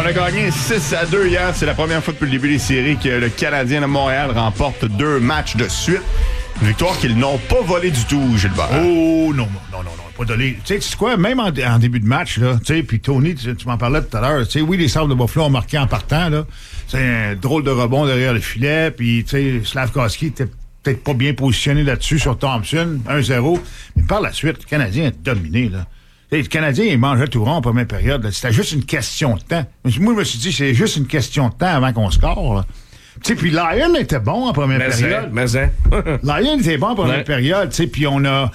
a gagné 6-2 hier. C'est la première fois depuis le début des séries que le Canadien de Montréal remporte 2 matchs de suite. Une victoire qu'ils n'ont pas volée du tout, Gilbert. Oh, non, pas volée. Tu sais quoi, même en début de match, là, tu sais, puis Tony, tu m'en parlais tout à l'heure, tu sais, oui, les Sabres de Buffalo ont marqué en partant, là. C'est un drôle de rebond derrière le filet, puis, tu sais, Slavkovski était peut-être pas bien positionné là-dessus sur Thompson, 1-0. Mais par la suite, le Canadien a dominé, là. Le Canadien, il mangeait tout rond en première période. Là. C'était juste une question de temps. Moi, je me suis dit, c'est juste une question de temps avant qu'on score. Tu sais, puis Lyon était bon en première période. Lyon était bon en première période, tu sais, puis on a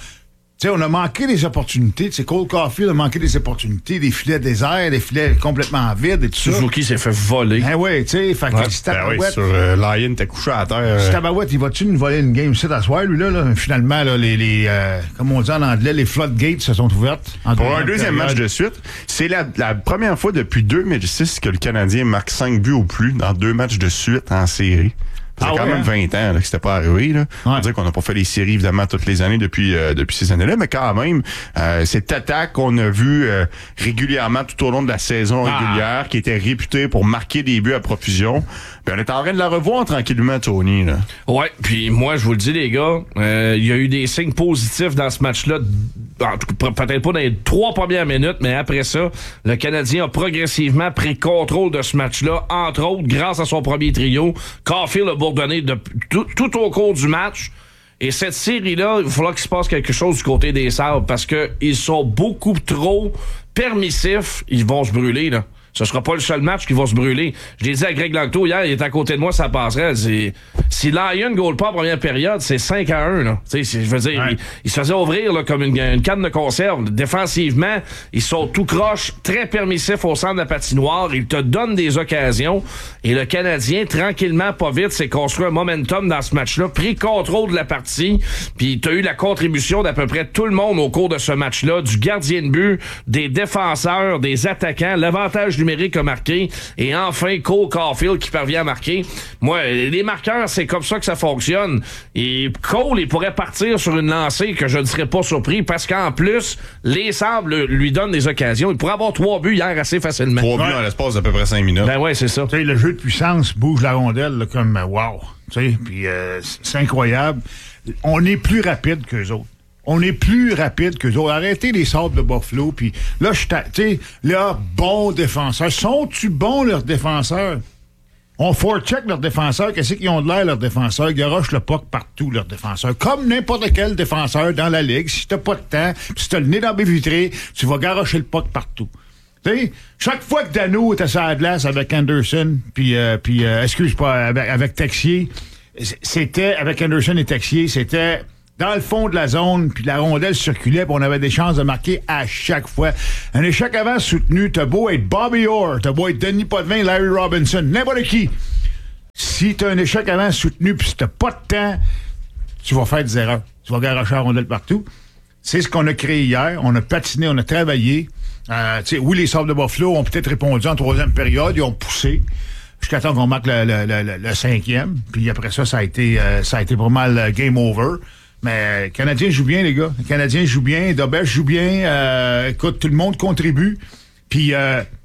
manqué des opportunités. Tu sais, Cole Caulfield a manqué des opportunités, des filets déserts, des filets complètement vides et tout ça. Suzuki s'est fait voler. Ben oui, tu sais, fait que Tabarouette. Sur Lyon, t'es couché à terre. Tabarouette, il va-tu nous voler une game cette soir, lui, là? Finalement, là, les comme on dit en anglais, les floodgates se sont ouvertes. Pour un deuxième match de suite, c'est la première fois depuis 2006 que le Canadien marque 5 buts ou plus dans 2 matchs de suite en série. Ça fait quand même 20 ans là, que c'était pas arrivé. Là. On va dire qu'on n'a pas fait les séries, évidemment, toutes les années depuis ces années-là, mais quand même, cette attaque qu'on a vue régulièrement tout au long de la saison régulière, qui était réputée pour marquer des buts à profusion, ben, on est en train de la revoir tranquillement, Tony. Là. Ouais, puis moi, je vous le dis, les gars, il y a eu des signes positifs dans ce match-là, peut-être pas dans les 3 premières minutes, mais après ça, le Canadien a progressivement pris contrôle de ce match-là, entre autres, grâce à son premier trio. Caulfield a bourdonné tout au cours du match. Et cette série-là, il va falloir qu'il se passe quelque chose du côté des Sabres parce que ils sont beaucoup trop permissifs. Ils vont se brûler, là. Ce sera pas le seul match qui va se brûler. Je l'ai dit à Greg Langto hier, il est à côté de moi, ça passerait. Si Lyon ne goal pas en première période, c'est 5-1. Là. Je veux dire, il se faisait ouvrir là, comme une canne de conserve. Défensivement, ils sont tout croche, très permissifs au centre de la patinoire. Ils te donnent des occasions. Et le Canadien, tranquillement, pas vite, s'est construit un momentum dans ce match-là, pris contrôle de la partie. Puis tu as eu la contribution d'à peu près tout le monde au cours de ce match-là, du gardien de but, des défenseurs, des attaquants, l'avantage numérique a marqué, et enfin Cole Caulfield qui parvient à marquer. Moi, les marqueurs, c'est comme ça que ça fonctionne. Et Cole, il pourrait partir sur une lancée que je ne serais pas surpris, parce qu'en plus, les Sabres lui donnent des occasions. Il pourrait avoir 3 buts hier assez facilement. 3 buts en l'espace d'à peu près 5 minutes. Ben ouais, c'est ça. Tu sais, le jeu de puissance bouge la rondelle là, comme wow. Tu sais, puis c'est incroyable. On est plus rapide qu'eux autres. On est plus rapide qu'eux autres. Arrêtez les Sabres de Buffalo, puis là, tu sais, leurs bons défenseurs. Sont-tu bons, leurs défenseurs? On forecheck leurs défenseurs. Qu'est-ce qu'ils ont de l'air, leurs défenseurs? Ils garochent le puck partout, leurs défenseurs. Comme n'importe quel défenseur dans la Ligue. Si t'as pas de temps, si t'as le nez dans la baie vitrée, tu vas garocher le puck partout. T'sais, chaque fois que Dano était sur la glace avec Anderson, avec Texier, c'était, avec Anderson et Texier, c'était dans le fond de la zone, puis la rondelle circulait, puis on avait des chances de marquer à chaque fois. Un échec avant soutenu, t'as beau être Bobby Orr, t'as beau être Denis Potvin, Larry Robinson, n'importe qui. Si t'as un échec avant soutenu, puis si t'as pas de temps, tu vas faire des erreurs. Tu vas garocher la rondelle partout. C'est ce qu'on a créé hier. On a patiné, on a travaillé. Oui, les Sabres de Buffalo ont peut-être répondu en 3e période. Ils ont poussé jusqu'à temps qu'on marque le 5e. Puis après ça, ça a été pas mal game over. Mais le Canadien joue bien, les gars. Le Canadien joue bien. Dobes joue bien. Écoute, tout le monde contribue. Puis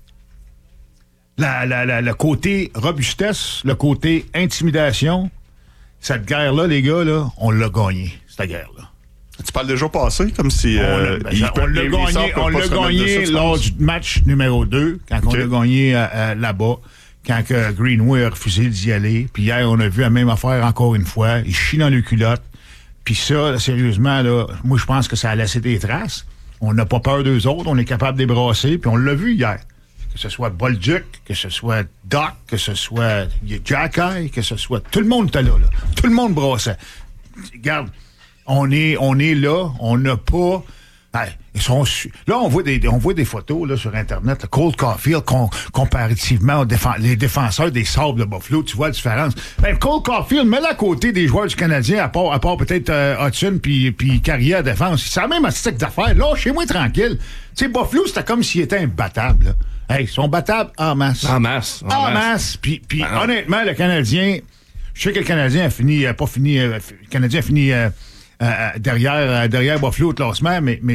le côté robustesse, le côté intimidation, cette guerre-là, les gars, là, on l'a gagnée, cette guerre-là. Tu parles de jour passé, comme si... on l'a gagné lors du match numéro 2, quand on l'a gagné là-bas, quand Greenway a refusé d'y aller. Puis hier, on a vu la même affaire encore une fois. Il chie dans le culotte. Puis ça, là, sérieusement, là, moi, je pense que ça a laissé des traces. On n'a pas peur d'eux autres. On est capable de les brasser. Puis on l'a vu hier. Que ce soit Bolduc, que ce soit Doc, que ce soit Jacky, que ce soit... Tout le monde était là. Tout le monde brassait. Regarde, on est là. On n'a pas... Là, on voit des photos là, sur Internet. Le Cole Caulfield, comparativement les défenseurs des Sabres de Buffalo, tu vois la différence. Cole Caulfield, mets-le à côté des joueurs du Canadien, à part peut-être Hudson puis Carrier à défense. C'est la même astuce d'affaires. Là, chez moi, tranquille. Tu sais, Buffalo, c'était comme s'il était imbattable. Là. Hey, ils sont battables en masse. En masse. Puis honnêtement, le Canadien... Je sais que le Canadien a fini... Le Canadien a fini... derrière Buffalo au classement, mais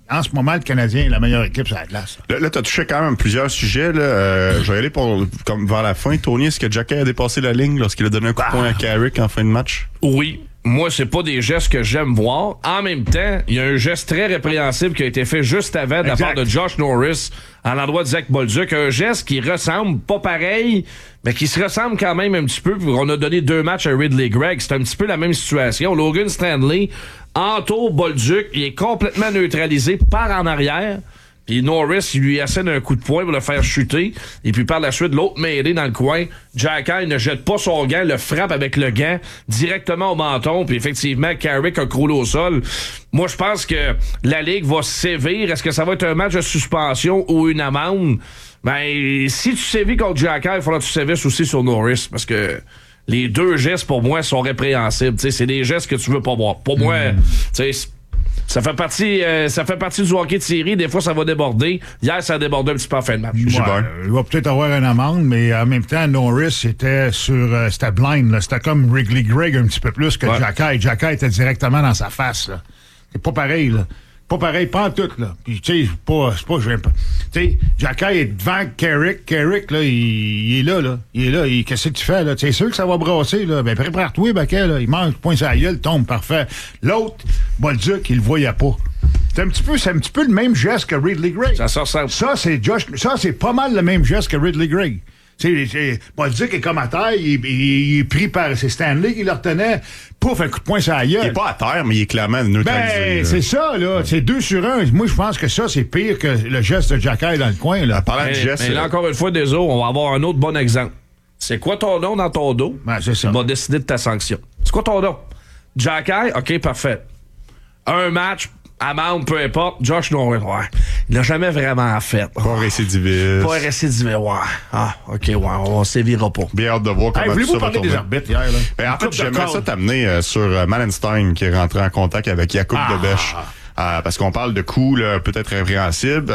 en ce moment, le Canadien est la meilleure équipe sur la glace. Là tu as touché quand même plusieurs sujets. Là. Je vais aller comme vers la fin. Tony, est-ce que Jacky a dépassé la ligne lorsqu'il a donné un coup de poing à Carrick en fin de match? Oui. Moi, c'est pas des gestes que j'aime voir. En même temps, il y a un geste très répréhensible qui a été fait juste avant de la part de Josh Norris à l'endroit de Zach Bolduc. Un geste qui ressemble, pas pareil, mais qui se ressemble quand même un petit peu. On a donné 2 matchs à Ridley Gregg. C'est un petit peu la même situation. Logan Stanley entoure Bolduc. Il est complètement neutralisé par en arrière. Puis Norris, il lui assène un coup de poing pour le faire chuter. Et puis par la suite, l'autre mêlé dans le coin. Jacky ne jette pas son gant, le frappe avec le gant directement au menton. Puis effectivement, Carrick a croulé au sol. Moi, je pense que la Ligue va sévir. Est-ce que ça va être un match de suspension ou une amende? Ben, si tu sévis contre Jacky, il faudra que tu sévisses aussi sur Norris. Parce que les 2 gestes, pour moi, sont répréhensibles. T'sais, c'est des gestes que tu veux pas voir. Pour moi, tu sais... Ça fait partie du hockey de série. Des fois, ça va déborder. Hier, ça a débordé un petit peu en fin de match. Il va peut-être avoir une amende, mais en même temps, Norris était c'était blind. Là. C'était comme Ridley Gregg un petit peu plus que Jacky. Jacky était directement dans sa face. Là. C'est pas pareil, là. Pas pareil, pas en tout, là. Puis, tu sais, je viens pas. Tu sais, Jacky est devant Carrick. Carrick, là, il est là, là. Il est là. Qu'est-ce que tu fais, là? C'est sûr que ça va brasser, là. Ben, prépare-toi, Baquet, là. Il mange, point sur la gueule, tombe, parfait. L'autre, Bolduc, il le voyait pas. C'est un petit peu le même geste que Ridley Gregg. Ça sort ça. Ça, c'est pas mal le même geste que Ridley Gregg. Bolduc est comme à terre, il est pris par... C'est Stanley qui le retenait. Pouf, un coup de poing sur la gueule. Il est pas à terre, mais il est clairement neutralisé. Ben, c'est ça, là. C'est 2 sur 1. Moi, je pense que ça, c'est pire que le geste de Jacky dans le coin, là. Parlant de geste... Mais là, encore une fois, désolé, on va avoir un autre bon exemple. C'est quoi ton nom dans ton dos? Ben, c'est ça. On va décider de ta sanction. C'est quoi ton nom? Jacky? OK, parfait. Un match... amende, peu importe. Josh Norris, il l'a jamais vraiment fait. Pas récidiviste. Pas récidiviste, ouais. Ah, OK, on sévira pas. Bien hâte de voir comment voulez-vous ça parler des arbitres hier, là? Ben, en fait, j'aimerais ça t'amener sur Malenstein qui est rentré en contact avec Jakub Dobeš. Parce qu'on parle de coups peut-être répréhensibles.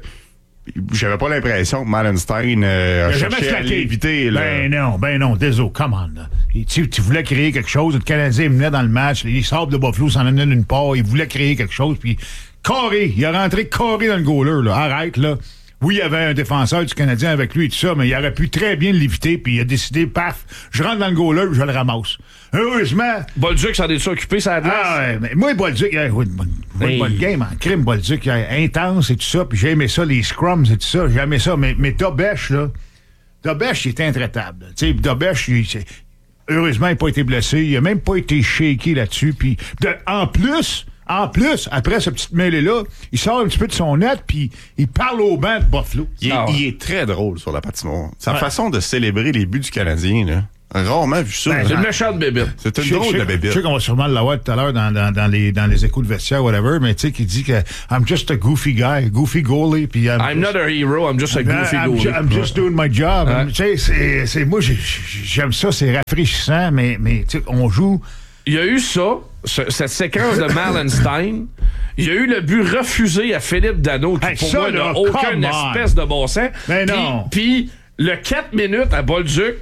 J'avais pas l'impression que Malenstein a cherché à l'éviter. Ben non, désolé, come on. Là. Tu voulais créer quelque chose, le Canadien menait dans le match, les Sabres de Buffalo s'en amenaient d'une part, il voulait créer quelque chose, puis il a rentré carré dans le goaler, là. Arrête, là. Oui, il y avait un défenseur du Canadien avec lui et tout ça, mais il aurait pu très bien l'éviter, puis il a décidé, paf, je rentre dans le goaler, je le ramasse. Heureusement... Bolduc s'en est occupé, ça a glace. Ah ouais, mais moi, Bolduc, bonne game en crime, Bolduc, intense et tout ça, puis j'ai aimé ça, les scrums et tout ça, j'ai aimé ça, mais Dobeš, là, Dobeš, il était intraitable. Tu sais, Dobeš, heureusement, il n'a pas été blessé, il n'a même pas été shaké là-dessus, puis en plus, après ce petit mêlée-là, il sort un petit peu de son net, puis il parle au banc de Buffalo. Il est très drôle sur la patinoire. Sa façon de célébrer les buts du Canadien, là. Rarement vu ça. C'est une méchante bébête. C'est une drôle de bébête. Je sais qu'on va sûrement l'avoir tout à l'heure dans les échos de vestiaire, whatever, mais tu sais, qui dit que I'm just a goofy guy, goofy goalie. Puis I'm not a hero, I'm just a goofy goalie. I'm just doing my job. Tu sais, moi, j'aime ça, c'est rafraîchissant, mais tu sais, on joue... Il y a eu ça, cette séquence de Malenstein. Il y a eu le but refusé à Philippe Danault, qui pour moi n'a aucune espèce de bon sens. Mais non. Puis le 4 minutes à Bolduc,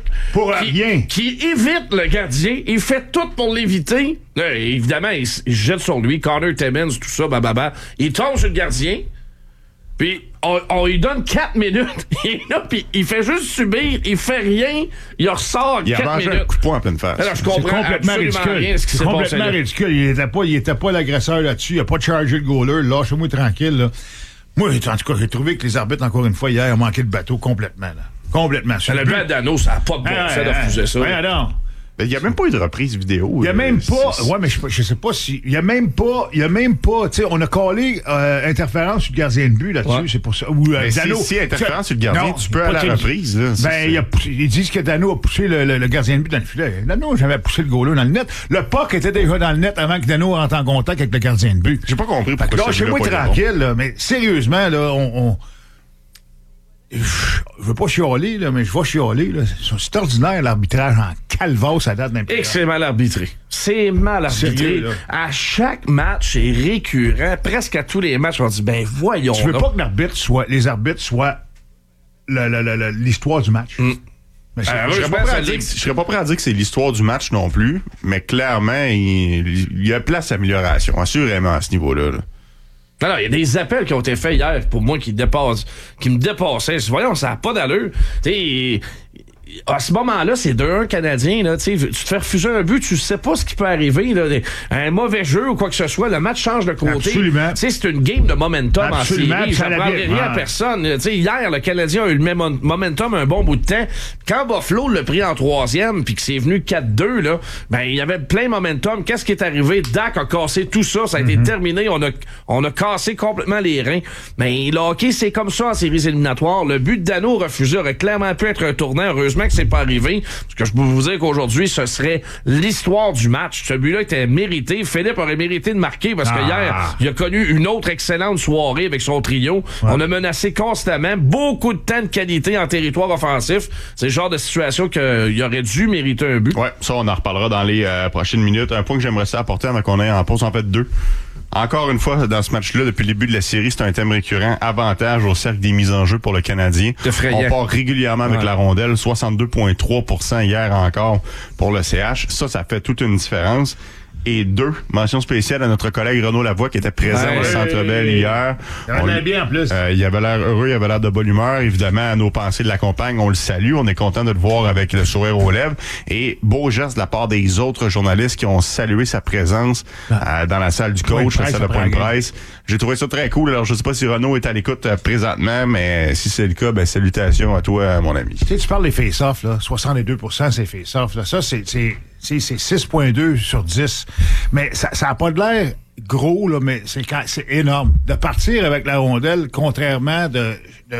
qui évite le gardien, il fait tout pour l'éviter. Évidemment, il jette sur lui, Connor Timmins, tout ça, il tombe sur le gardien. Puis, on lui donne 4 minutes. Il est là, puis il fait juste subir. Il fait rien. Il ressort 4 minutes. Il a mangé un coup de poing en pleine face. Alors, je comprends absolument rien de ce qui s'est passé. C'est complètement ridicule. Il était pas l'agresseur là-dessus. Il a pas chargé le goaler. Lâchez-moi tranquille, là. Moi, en tout cas, j'ai trouvé que les arbitres, encore une fois, hier, ont manqué de bateau complètement, là. Complètement. Le but à Danault, ça n'a pas de bon sens de refuser ça. Il n'y a même pas eu de reprise vidéo. Il n'y a même pas. Ouais, mais je sais pas si. Il n'y a même pas. Tu sais, on a collé interférence sur le gardien de but là-dessus. Ouais. C'est pour ça. Si interférence sur le gardien, tu peux à la reprise. Là, ils disent que Danault a poussé le gardien de but dans le filet. Danault j'avais poussé le goaler dans le net. Le puck était déjà dans le net avant que Danault rentre en contact avec le gardien de but. J'ai pas compris pourquoi ça. Lâchez-moi tranquille, là, mais sérieusement, là, je veux pas chialer, là, mais je vais chialer. Là. C'est ordinaire, l'arbitrage en calvasse à date d'un peu. Et que c'est mal arbitré. C'est mal arbitré. Sérieux, à chaque match, c'est récurrent. Presque à tous les matchs, on dit, voyons. Tu veux pas que les arbitres soient l'histoire du match. Je serais pas prêt à dire que c'est l'histoire du match non plus, mais clairement, il y a place à amélioration, assurément, à ce niveau-là. Là. Non, il y a des appels qui ont été faits hier, pour moi, qui me dépassaient. Voyons, ça n'a pas d'allure. À ce moment-là, c'est 2-1 Canadien. Là, tu te fais refuser un but, tu sais pas ce qui peut arriver. Là, un mauvais jeu ou quoi que ce soit, le match change de côté. Absolument. C'est une game de momentum en série. Ça ne prendrait rien à personne. Hier, le Canadien a eu le momentum un bon bout de temps. Quand Buffalo l'a pris en 3e puis que c'est venu 4-2, là, il y avait plein de momentum. Qu'est-ce qui est arrivé? Dak a cassé tout ça. Ça a été terminé. On a cassé complètement les reins. Mais le hockey, c'est comme ça en séries éliminatoires. Le but de Dano refusé aurait clairement pu être un tournant. Heureusement que c'est pas arrivé. Parce que je peux vous dire qu'aujourd'hui, ce serait l'histoire du match. Ce but-là était mérité. Philippe aurait mérité de marquer parce que hier, il a connu une autre excellente soirée avec son trio. Ouais. On a menacé constamment. Beaucoup de temps de qualité en territoire offensif. C'est le genre de situation qu'il aurait dû mériter un but. Ouais, ça, on en reparlera dans les prochaines minutes. Un point que j'aimerais ça apporter avant qu'on aille en pause, en fait, 2. Encore une fois, dans ce match-là, depuis le début de la série, c'est un thème récurrent. Avantage au cercle des mises en jeu pour le Canadien. On part régulièrement avec la rondelle. 62,3% hier encore pour le CH. Ça fait toute une différence. Et 2, mention spéciale à notre collègue Renaud Lavoie qui était présent au Centre Bell hier. Il avait bien en plus. Il avait l'air heureux, il avait l'air de bonne humeur. Évidemment, nos pensées l'accompagnent. On le salue. On est content de le voir avec le sourire aux lèvres. Et beau geste de la part des autres journalistes qui ont salué sa présence dans la salle du coach, la salle de point de presse. J'ai trouvé ça très cool. Alors, je sais pas si Renaud est à l'écoute présentement, mais si c'est le cas, salutations à toi, mon ami. Tu sais, tu parles des face-offs, là. 62% c'est face-off. Là. Ça, c'est 6,2 sur 10. Mais ça n'a pas de l'air gros, là, mais c'est énorme. De partir avec la rondelle, contrairement de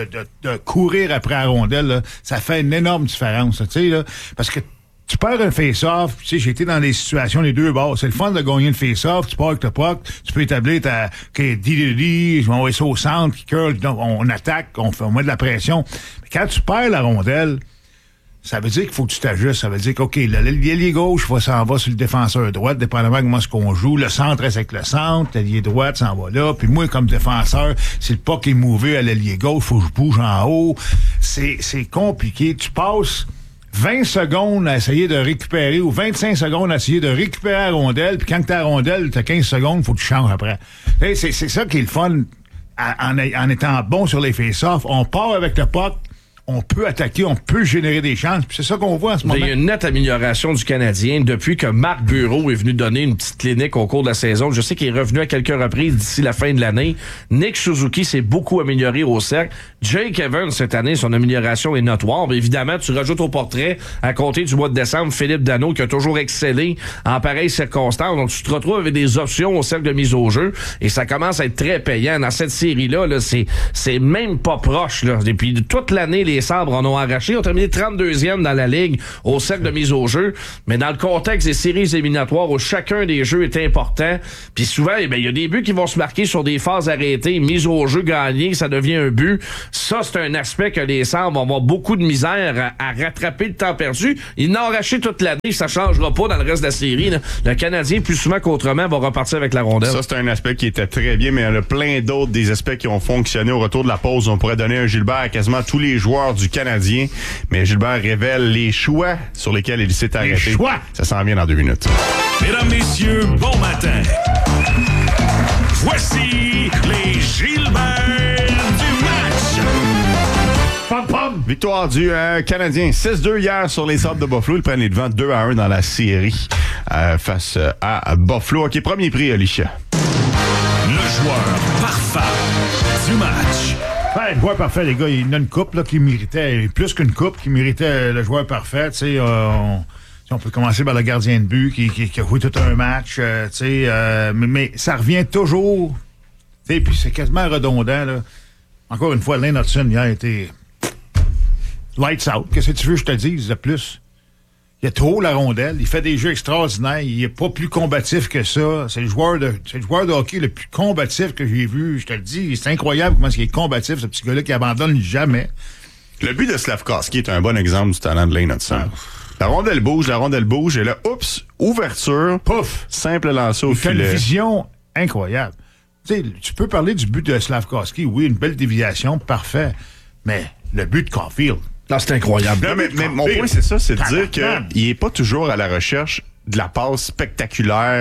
courir après la rondelle, là, ça fait une énorme différence. Tu sais, là, parce que tu perds un face-off, tu sais, j'ai été dans des situations les deux bords. C'est le fun de gagner le face-off, tu pars avec le puck, tu peux établir ta je vais envoyer ça au centre, qui curl, on attaque, on met de la pression. Mais quand tu perds la rondelle, ça veut dire qu'il faut que tu t'ajustes. Ça veut dire que, OK, l'ailier gauche s'en va sur le défenseur droit, dépendamment de comment ce qu'on joue. Le centre reste avec le centre, l'ailier droite s'en va là. Puis moi, comme défenseur, si le puck est mouvé à l'ailier gauche, faut que je bouge en haut. C'est compliqué. Tu passes 20 secondes à essayer de récupérer ou 25 secondes à essayer de récupérer la rondelle, puis quand t'as la rondelle, t'as 15 secondes, faut que tu changes après. C'est ça qui est le fun en étant bon sur les face-offs. On part avec le puck, on peut attaquer, on peut générer des chances. Puis c'est ça qu'on voit en ce moment. Il y a une nette amélioration du Canadien depuis que Marc Bureau est venu donner une petite clinique au cours de la saison. Je sais qu'il est revenu à quelques reprises d'ici la fin de l'année. Nick Suzuki s'est beaucoup amélioré au cercle. Jake Evans, cette année, son amélioration est notoire. Mais évidemment, tu rajoutes au portrait, à compter du mois de décembre, Philippe Dano, qui a toujours excellé en pareilles circonstances. Donc, tu te retrouves avec des options au cercle de mise au jeu. Et ça commence à être très payant. Dans cette série-là, là, c'est même pas proche. Là. Depuis toute l'année, les Sabres en ont arraché. Ils ont terminé 32e dans la Ligue au cercle de mise au jeu. Mais dans le contexte des séries éliminatoires où chacun des jeux est important, puis souvent, il y a des buts qui vont se marquer sur des phases arrêtées, mise au jeu gagnée, ça devient un but. Ça, c'est un aspect que les Sabres vont avoir beaucoup de misère à rattraper le temps perdu. Ils n'ont arraché toute l'année, ça changera pas dans le reste de la série. Là. Le Canadien, plus souvent qu'autrement, va repartir avec la rondelle. Ça, c'est un aspect qui était très bien, mais il y en a plein d'autres des aspects qui ont fonctionné au retour de la pause. On pourrait donner un Gilbert à quasiment tous les joueurs du Canadien, mais Gilbert révèle les choix sur lesquels il s'est arrêté. Les choix! Ça s'en vient dans 2 minutes. Mesdames, messieurs, bon matin. Voici les Gilbert du match. Pom, pom. Victoire du Canadien 6-2 hier sur les Sabres de Buffalo. Ils prennent les devants 2-1 dans la série face à Buffalo. OK, premier prix, Alicia. Le joueur parfait du match. Ouais, le joueur parfait, les gars, il y en a une coupe là, qui méritait, plus qu'une coupe, qui méritait le joueur parfait. Tu sais, on peut commencer par le gardien de but qui a joué tout un match. Tu sais, mais ça revient toujours. Tu sais, puis c'est quasiment redondant. Là. Encore une fois, Lane Hudson, hier, a été lights out. Qu'est-ce que tu veux que je te dise de plus? Il a trop la rondelle. Il fait des jeux extraordinaires. Il est pas plus combatif que ça. C'est le joueur de hockey le plus combatif que j'ai vu. Je te le dis, c'est incroyable comment il est combatif, ce petit gars-là qui abandonne jamais. Le but de Slavkovski est un bon exemple du talent de Lane Hudson. La rondelle bouge, et là, oups, ouverture, pouf, simple lancer au filet. Il a une vision incroyable. Tu sais, tu peux parler du but de Slavkovski, oui, une belle déviation, parfait. Mais le but de Caulfield, non, c'est incroyable. Non, mais mon point, c'est ça, c'est de dire qu'il n'est pas toujours à la recherche de la passe spectaculaire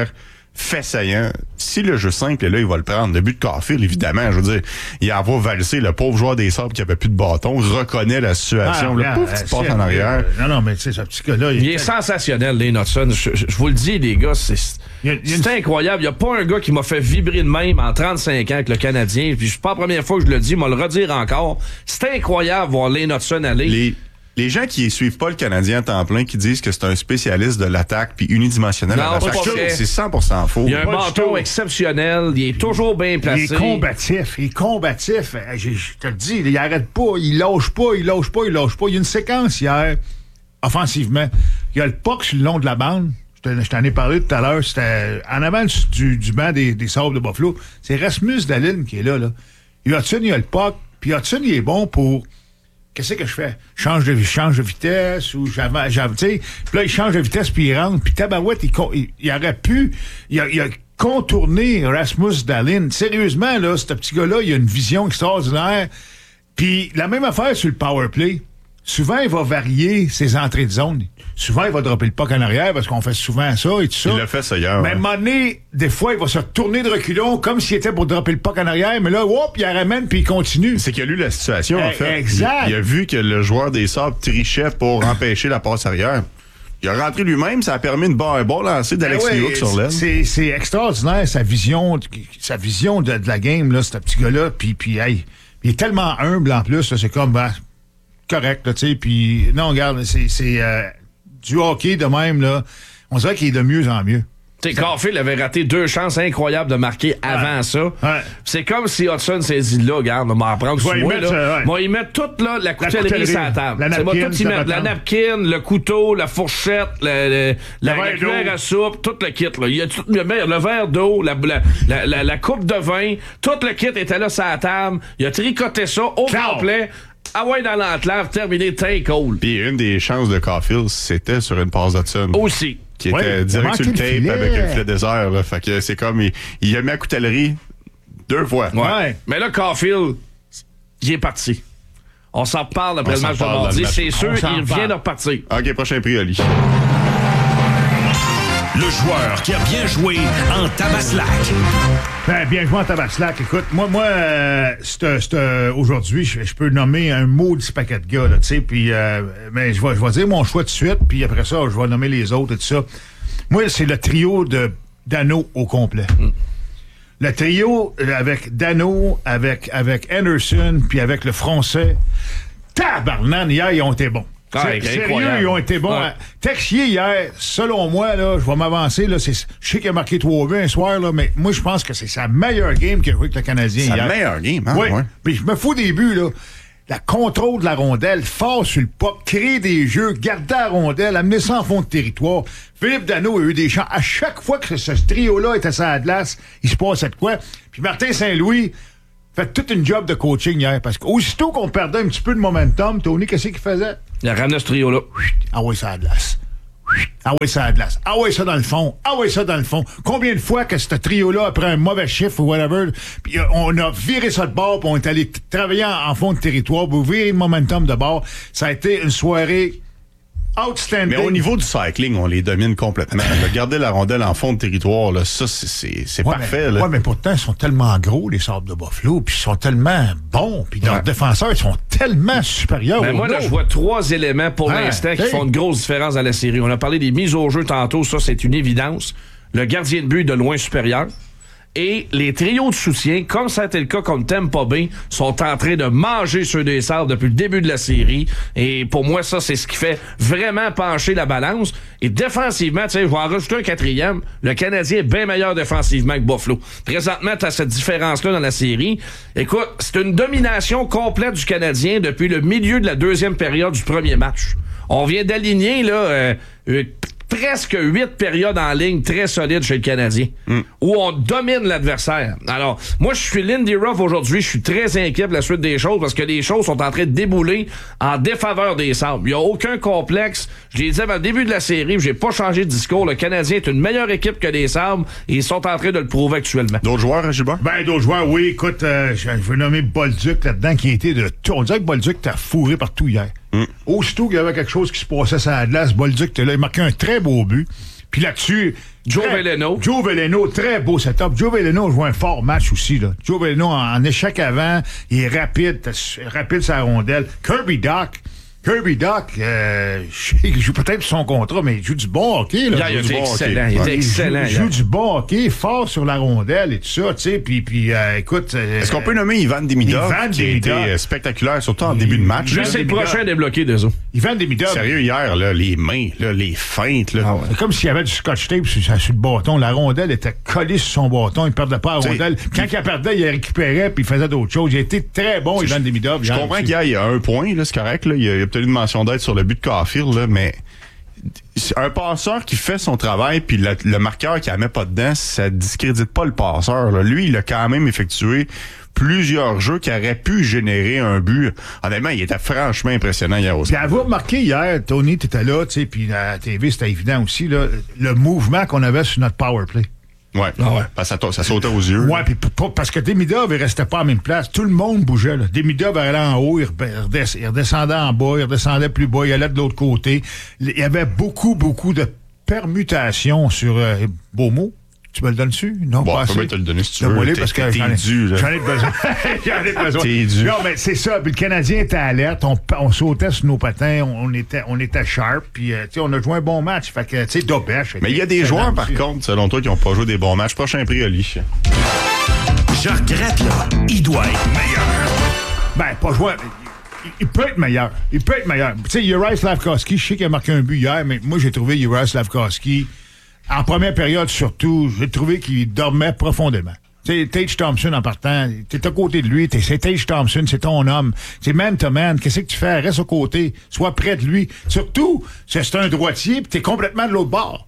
fait saillant. Si le jeu simple est là, il va le prendre. Le but de Caulfield, évidemment, je veux dire, il a valsé le pauvre joueur des Sabres qui avait plus de bâton, reconnaît la situation. Pouf, tu passes en arrière. Non, mais tu sais, ce petit gars-là... Il est sensationnel, Lane Hutson. Je vous le dis, les gars, c'est incroyable. Il n'y a pas un gars qui m'a fait vibrer de même en 35 ans avec le Canadien. Puis c'est pas la première fois que je le dis, mais le redire encore. C'est incroyable voir Lane Hutson aller. Les gens qui suivent pas le Canadien à temps plein, qui disent que c'est un spécialiste de l'attaque puis unidimensionnel à l'attaque, c'est 100% faux. Il a un menton exceptionnel, il est toujours bien placé. Il est combatif. Je te le dis, il arrête pas, il lâche pas. Il y a une séquence hier, offensivement. Il y a le puck sur le long de la bande. Je t'en ai parlé tout à l'heure. C'était en avant du banc des Sabres de Buffalo. C'est Rasmus Dahlin qui est là. Hudson, il a le puck. Puis Hudson, il est bon pour... Qu'est-ce que je fais? Change de vitesse ou j'avance, tu sais. Puis là, il change de vitesse puis il rentre. Puis Tabarouette, il aurait pu... Il a contourné Rasmus Dahlin. Sérieusement, là, ce petit gars-là, il a une vision extraordinaire. Puis la même affaire sur le power play. Souvent, il va varier ses entrées de zone. Souvent, il va dropper le puck en arrière parce qu'on fait souvent ça et tout ça. Il l'a fait ça hier. Mais à un moment donné, des fois, il va se tourner de reculons comme s'il était pour dropper le puck en arrière. Mais là, hop, il la ramène puis il continue. C'est qu'il a lu la situation, en fait. Exact. Il a vu que le joueur des Sabres trichait pour empêcher la passe arrière. Il a rentré lui-même, ça a permis une barre lancée d'Alex Newhook sur l'aile. C'est extraordinaire, sa vision de la game, là, ce petit gars-là. Puis hey, il est tellement humble en plus, là, c'est comme... correct, tu sais, puis non, regarde, c'est du hockey de même, là, on dirait qu'il est de mieux en mieux. Tu sais, Caulfield avait raté 2 chances incroyables de marquer avant ça. Ouais. C'est comme si Hudson s'est dit, là, regarde, on va m'en prendre sur moi, là. Moi, ils mettent toute, là, la coutellerie sur la table. La napkin, le couteau, la fourchette, la cuillère à soupe, tout le kit, là. Il y a tout le verre d'eau, la coupe de vin, tout le kit était là sur la table. Il a tricoté ça au complet. Ah ouais, dans l'enclave, terminé, très cool. Puis une des chances de Caulfield, c'était sur une passe d'Hudson. Aussi. Qui était direct sur le tape avec un filet désert. Là. Fait que c'est comme, il a mis la coutellerie 2 fois. Ouais. Mais là, Caulfield, il est parti. On s'en parle après le match de mardi. C'est sûr, il vient de repartir. OK, prochain prix, Oli. Le joueur qui a bien joué en Tabaslac. Bien joué en Tabaslac. Écoute, moi aujourd'hui, je peux nommer un maudit paquet de gars, là, tu sais, puis mais je vais dire mon choix tout de suite, puis après ça, je vais nommer les autres et tout ça. Moi, c'est le trio de Dano au complet. Le trio avec Dano, avec Anderson, puis avec le Français. Tabarnan, hier, ils ont été bons. Sérieux, ils ont été bons. Ouais. Texier, hier, selon moi, là, je vais m'avancer, là, je sais qu'il a marqué 3 buts un soir, là, mais moi, je pense que c'est sa meilleure game qu'il a joué avec le Canadien hier. Sa meilleure game, hein? Oui. Puis je me fous des buts, là. La contrôle de la rondelle, fort sur le puck, créer des jeux, garder la rondelle, amener ça en fond de territoire. Philippe Dano a eu des chances. À chaque fois que ce trio-là était sur la glace, il se passait de quoi. Puis Martin Saint-Louis fait toute une job de coaching hier, parce qu'aussitôt qu'on perdait un petit peu de momentum, Tony, qu'est-ce qu'il faisait? Il a ramené ce trio-là. Ah oui, ça a de glace. Ah oui, ça a de glace. Ah oui, ça dans le fond. Ah oui, ça dans le fond. Combien de fois que ce trio-là, après un mauvais chiffre ou whatever, puis on a viré ça de bord, puis on est allé travailler en fond de territoire, pour virer le momentum de bord. Ça a été une soirée outstanding. Mais au niveau du cycling, on les domine complètement. Garder la rondelle en fond de territoire, là, ça, c'est parfait. Oui, mais pourtant, ils sont tellement gros, les Sabres de Buffalo, puis ils sont tellement bons, puis leurs défenseurs, ils sont tellement supérieurs. Mais moi, là, je vois 3 éléments pour l'instant qui font une grosse différence dans la série. On a parlé des mises au jeu tantôt, ça, c'est une évidence. Le gardien de but de loin supérieur. Et les trios de soutien, comme ça a été le cas contre Tampa Bay, sont en train de manger ceux des Sabres depuis le début de la série. Et pour moi, ça, c'est ce qui fait vraiment pencher la balance. Et défensivement, tu sais, je vais en rajouter un 4e. Le Canadien est bien meilleur défensivement que Buffalo. Présentement, tu as cette différence-là dans la série. Écoute, c'est une domination complète du Canadien depuis le milieu de la 2e période du premier match. On vient d'aligner, là, presque 8 périodes en ligne très solides chez le Canadien, où on domine l'adversaire. Alors, moi, je suis Lindy Ruff aujourd'hui. Je suis très inquiet de la suite des choses parce que les choses sont en train de débouler en défaveur des Sabres. Il n'y a aucun complexe. Je l'ai dit avant le début de la série, j'ai pas changé de discours. Le Canadien est une meilleure équipe que les Sabres et ils sont en train de le prouver actuellement. D'autres joueurs, Gilbert? Ben, d'autres joueurs, oui. Écoute, je veux nommer Bolduc là-dedans qui a été de tout. On dirait que Bolduc t'a fourré partout hier. Aussitôt qu'il y avait quelque chose qui se passait sur la glace, Bolduc était là. Il marquait un très beau but. Puis là-dessus... Joe Veleno, très beau setup. Joe Veleno joue un fort match aussi, là. Joe Veleno, en échec avant, il est rapide sur la rondelle. Kirby Dach, il joue peut-être son contrat, mais il joue du bon hockey. Là. Il était excellent. Il joue du bon hockey, fort sur la rondelle et tout ça, tu sais. Puis écoute... Est-ce qu'on peut nommer Ivan Demidov, qui a été spectaculaire, surtout en début de match? Lui, c'est le prochain débloqué des autres. Ivan Demidov. Sérieux, hier, là, les mains, là, les feintes. Là. C'est comme s'il y avait du scotch tape sur le bâton. La rondelle était collée sur son bâton. Il ne perdait pas la rondelle. Quand il perdait, il récupérait puis il faisait d'autres choses. Il a été très bon, Ivan Demidov. Je comprends qu'hier, il y a un point, là, c'est correct. Là. Il y a peut-être une mention d'aide sur le but de Caulfield, là, mais un passeur qui fait son travail puis le marqueur qui la met pas dedans, ça discrédite pas le passeur. Là. Lui, il a quand même effectué plusieurs jeux qui auraient pu générer un but. Honnêtement, il était franchement impressionnant hier aussi. Puis avez-vous remarqué hier, Tony, tu étais là, tu sais, puis à la TV, c'était évident aussi, là, le mouvement qu'on avait sur notre power play. Ouais. Ça sautait aux yeux. Ouais, puis parce que Demidov, il restait pas à la même place. Tout le monde bougeait, là. Demidov allait en haut, il redescendait en bas, il redescendait plus bas, il allait de l'autre côté. Il y avait beaucoup de permutations sur Beaumont. Tu me le donnes dessus? Non, bon, pas assez. Je peux te le donner si tu veux. Parce que j'en ai besoin. J'en ai besoin. T'es dû. Non, mais c'est ça. Puis le Canadien était alerte. On sautait sur nos patins. On était sharp. Puis, tu sais, on a joué un bon match. Fait que, tu sais, Dobèche. Mais il y a des joueurs, par contre, selon toi, qui n'ont pas joué des bons matchs. Prochain prix, Oli. Je regrette, là. Il doit être meilleur. Ben, pas joué. Il peut être meilleur. Tu sais, Juraj Slafkovský, je sais qu'il a marqué un but hier, mais moi, j'ai trouvé Juraj Slafkovský, en première période surtout, j'ai trouvé qu'il dormait profondément. Tu sais, Tage Thompson en partant, t'es à côté de lui, c'est Tage Thompson, c'est ton homme. C'est man to man, qu'est-ce que tu fais? Reste à côté, sois près de lui. Surtout, c'est un droitier, puis t'es complètement de l'autre bord.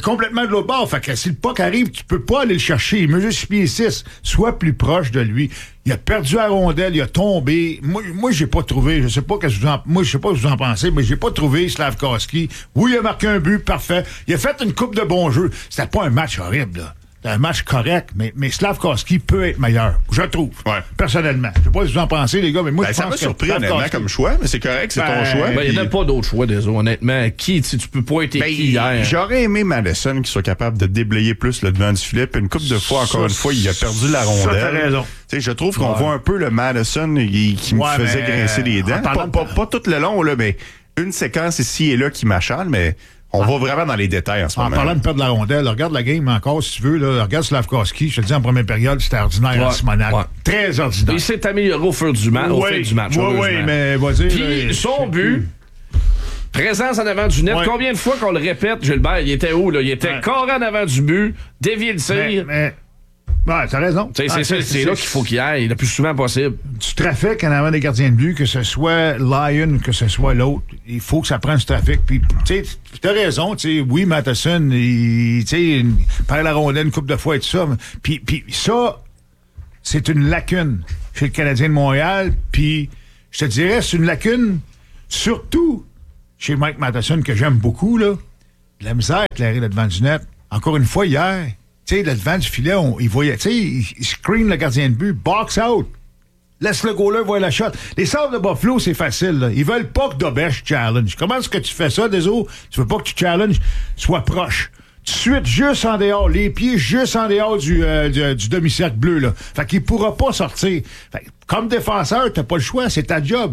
Fait que si le puck arrive, tu peux pas aller le chercher. Il mesure 6 pieds 6. Sois plus proche de lui. Il a perdu la rondelle, il a tombé. Moi, j'ai pas trouvé. Je sais pas ce que vous en pensez, mais j'ai pas trouvé Slafkovský. Oui, il a marqué un but, parfait. Il a fait une coupe de bons jeux. C'était pas un match horrible, là. C'était un match correct, mais Slafkovský peut être meilleur. Je trouve. Ouais. Personnellement. Je sais pas ce que vous en pensez, les gars, mais moi, je pense ça m'a surpris, honnêtement, comme choix, mais c'est correct, c'est ton choix. Il n'y en a pas d'autre choix, désolé, honnêtement. Qui, tu peux pas être qui hier? J'aurais aimé Madison qui soit capable de déblayer plus le devant du filet, puis une couple de fois, encore une fois, il a perdu la rondelle. Ça, t'as raison. T'sais, je trouve qu'on voit un peu le Madison qui me faisait grincer les dents. Pas tout le long, là, mais une séquence ici et là qui m'achale, mais on va vraiment dans les détails en ce moment. En parlant de perdre la rondelle, regarde la game encore, si tu veux. Là, regarde Slafkovský. Je te le dis, en première période, c'était ordinaire à Simonac. Très ordinaire. Il s'est amélioré au fil du match. Oui, mais vas-y. Puis son but, présence en avant du net. Ouais. Combien de fois qu'on le répète, Gilbert, il était où, là? Il était carré en avant du but, dévié le tir. Ouais, t'as raison. C'est là qu'il faut qu'il aille le plus souvent possible. Du trafic en avant des gardiens de but, que ce soit Lyon, que ce soit l'autre, il faut que ça prenne du trafic. Puis, tu sais, t'as raison. Oui, Matheson, il perd la rondelle une couple de fois et tout ça. Puis ça, c'est une lacune chez le Canadien de Montréal. Puis, je te dirais, c'est une lacune surtout chez Mike Matheson, que j'aime beaucoup, là. De la misère à éclairer le devant du net. Encore une fois, hier... Tu sais, le devant du filet, il voyait, tu sais, il screen le gardien de but, box out. Laisse le goaler voir la shot. Les Sabres de Buffalo, c'est facile, là. Ils veulent pas que Dobèche challenge. Comment est-ce que tu fais ça, désolé? Tu veux pas que tu challenges? Sois proche. Tout de suite, juste en dehors. Les pieds juste en dehors du demi-cercle bleu, là. Fait qu'il pourra pas sortir. Fait que, comme défenseur, t'as pas le choix. C'est ta job.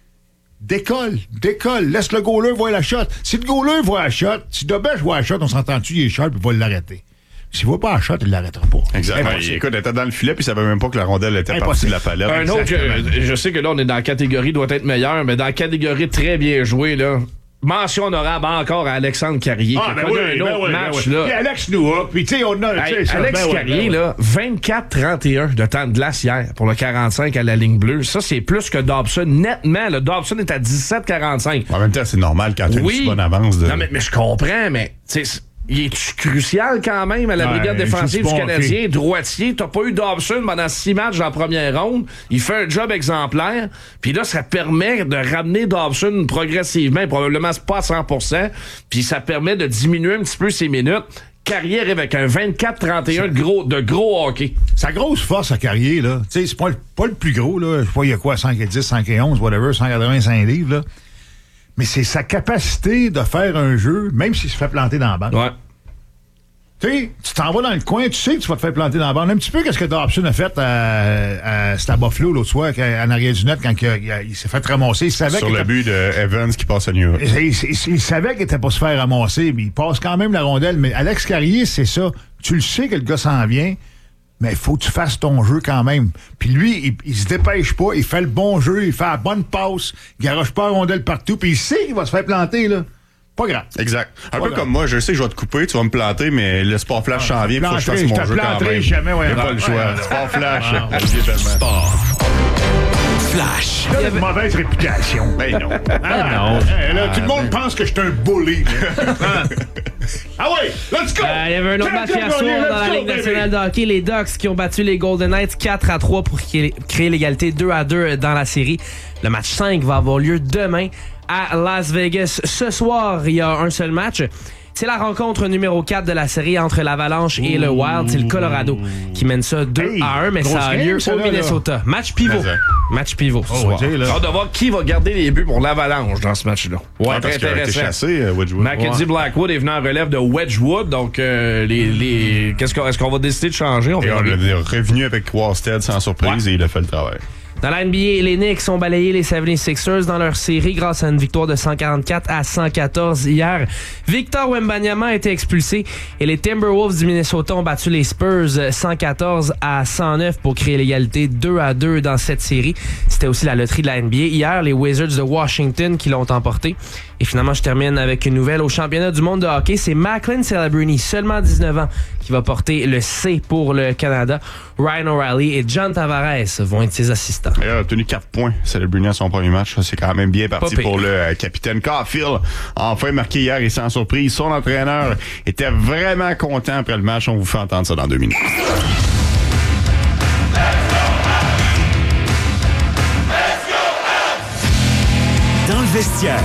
Décolle. Laisse le goaler voir la shot. Si le goaler voit la shot, si Dobèche voit la shot, on s'entend-tu, il est sharp, il va l'arrêter. S'il ne va pas à shot, il ne l'arrêtera pas. Exactement. Écoute, elle était dans le filet puis il ne savait même pas que la rondelle était partie de la palette. Un autre, je sais que là, on est dans la catégorie doit être meilleur, mais dans la catégorie très bien joué, là. Mention honorable encore à Alexandre Carrier qui a connu un autre match. Là. Puis Alex Noah, puis tu sais, on a... Alex Carrier, là, 24-31 de temps de glace hier pour le 45 à la ligne bleue. Ça, c'est plus que Dobson. Nettement, le Dobson est à 17-45. En même temps, c'est normal quand tu as une si bonne avance. Non, mais je comprends, mais... Il est crucial quand même à la brigade défensive du Canadien. Okay. Droitier, t'as pas eu Dobson pendant 6 matchs dans la première ronde. Il fait un job exemplaire. Puis là, ça permet de ramener Dobson progressivement. Probablement, c'est pas à 100%. Puis ça permet de diminuer un petit peu ses minutes. Carrière avec un 24-31 de gros hockey. Sa grosse force à Carrier, là, tu sais, c'est pas le plus gros, là. Je sais pas, il y a quoi, 5,10, 5,11, whatever, 185 livres, là. Mais c'est sa capacité de faire un jeu, même s'il se fait planter dans la banque. Ouais. Tu t'en vas dans le coin, tu sais que tu vas te faire planter dans la bande. Un petit peu qu'est-ce que Dobson a fait c'était à Buffalo l'autre soir, en arrière du net, quand il s'est fait ramasser. Il savait sur le but de Evans qui passe à New York. Il savait qu'il n'était pas se faire ramasser, mais il passe quand même la rondelle. Mais Alex Carrier, c'est ça. Tu le sais que le gars s'en vient, mais il faut que tu fasses ton jeu quand même. Puis lui, il se dépêche pas, il fait le bon jeu, il fait la bonne passe, il garoche pas la rondelle partout, puis il sait qu'il va se faire planter, là. Pas grave. Exact. Un peu comme moi, je sais que je vais te couper, tu vas me planter, mais le sport flash s'en vient, il faut que je fasse mon jeu quand même. Jamais, j'ai pas le choix. Sport flash. Sport flash. Il a une mauvaise réputation. Ben non. Là, tout le monde pense que je suis un bully. Ah ouais, let's go! Il y avait un autre match hier soir dans la Ligue nationale de hockey. Les Ducks qui ont battu les Golden Knights 4-3 pour créer l'égalité 2-2 dans la série. Le match 5 va avoir lieu demain à Las Vegas. Ce soir, il y a un seul match. C'est la rencontre numéro 4 de la série entre l'Avalanche et le Wild. C'est le Colorado qui mène ça 2-1, mais ça a lieu au Minnesota. Match pivot. Match pivot ce soir. On va voir qui va garder les buts pour l'Avalanche dans ce match-là. Ouais, très intéressant. Chassé, Wedgwood. Mackenzie Blackwood est venu en relève de Wedgwood. Donc, est-ce qu'on va décider de changer? On est revenu avec Wallstead sans surprise et il a fait le travail. Dans la NBA, les Knicks ont balayé les 76ers dans leur série grâce à une victoire de 144-114 hier. Victor Wembanyama a été expulsé et les Timberwolves du Minnesota ont battu les Spurs 114-109 pour créer l'égalité 2-2 dans cette série. C'était aussi la loterie de la NBA. Hier, les Wizards de Washington qui l'ont emporté. Et finalement, je termine avec une nouvelle au championnat du monde de hockey. C'est Macklin Celebrini, seulement 19 ans, qui va porter le C pour le Canada. Ryan O'Reilly et John Tavares vont être ses assistants. Il a obtenu 4 points, Celebrini, à son premier match. C'est quand même bien parti pour le capitaine Caulfield. Enfin marqué hier et sans surprise. Son entraîneur était vraiment content après le match. On vous fait entendre ça dans 2 minutes. Dans le vestiaire,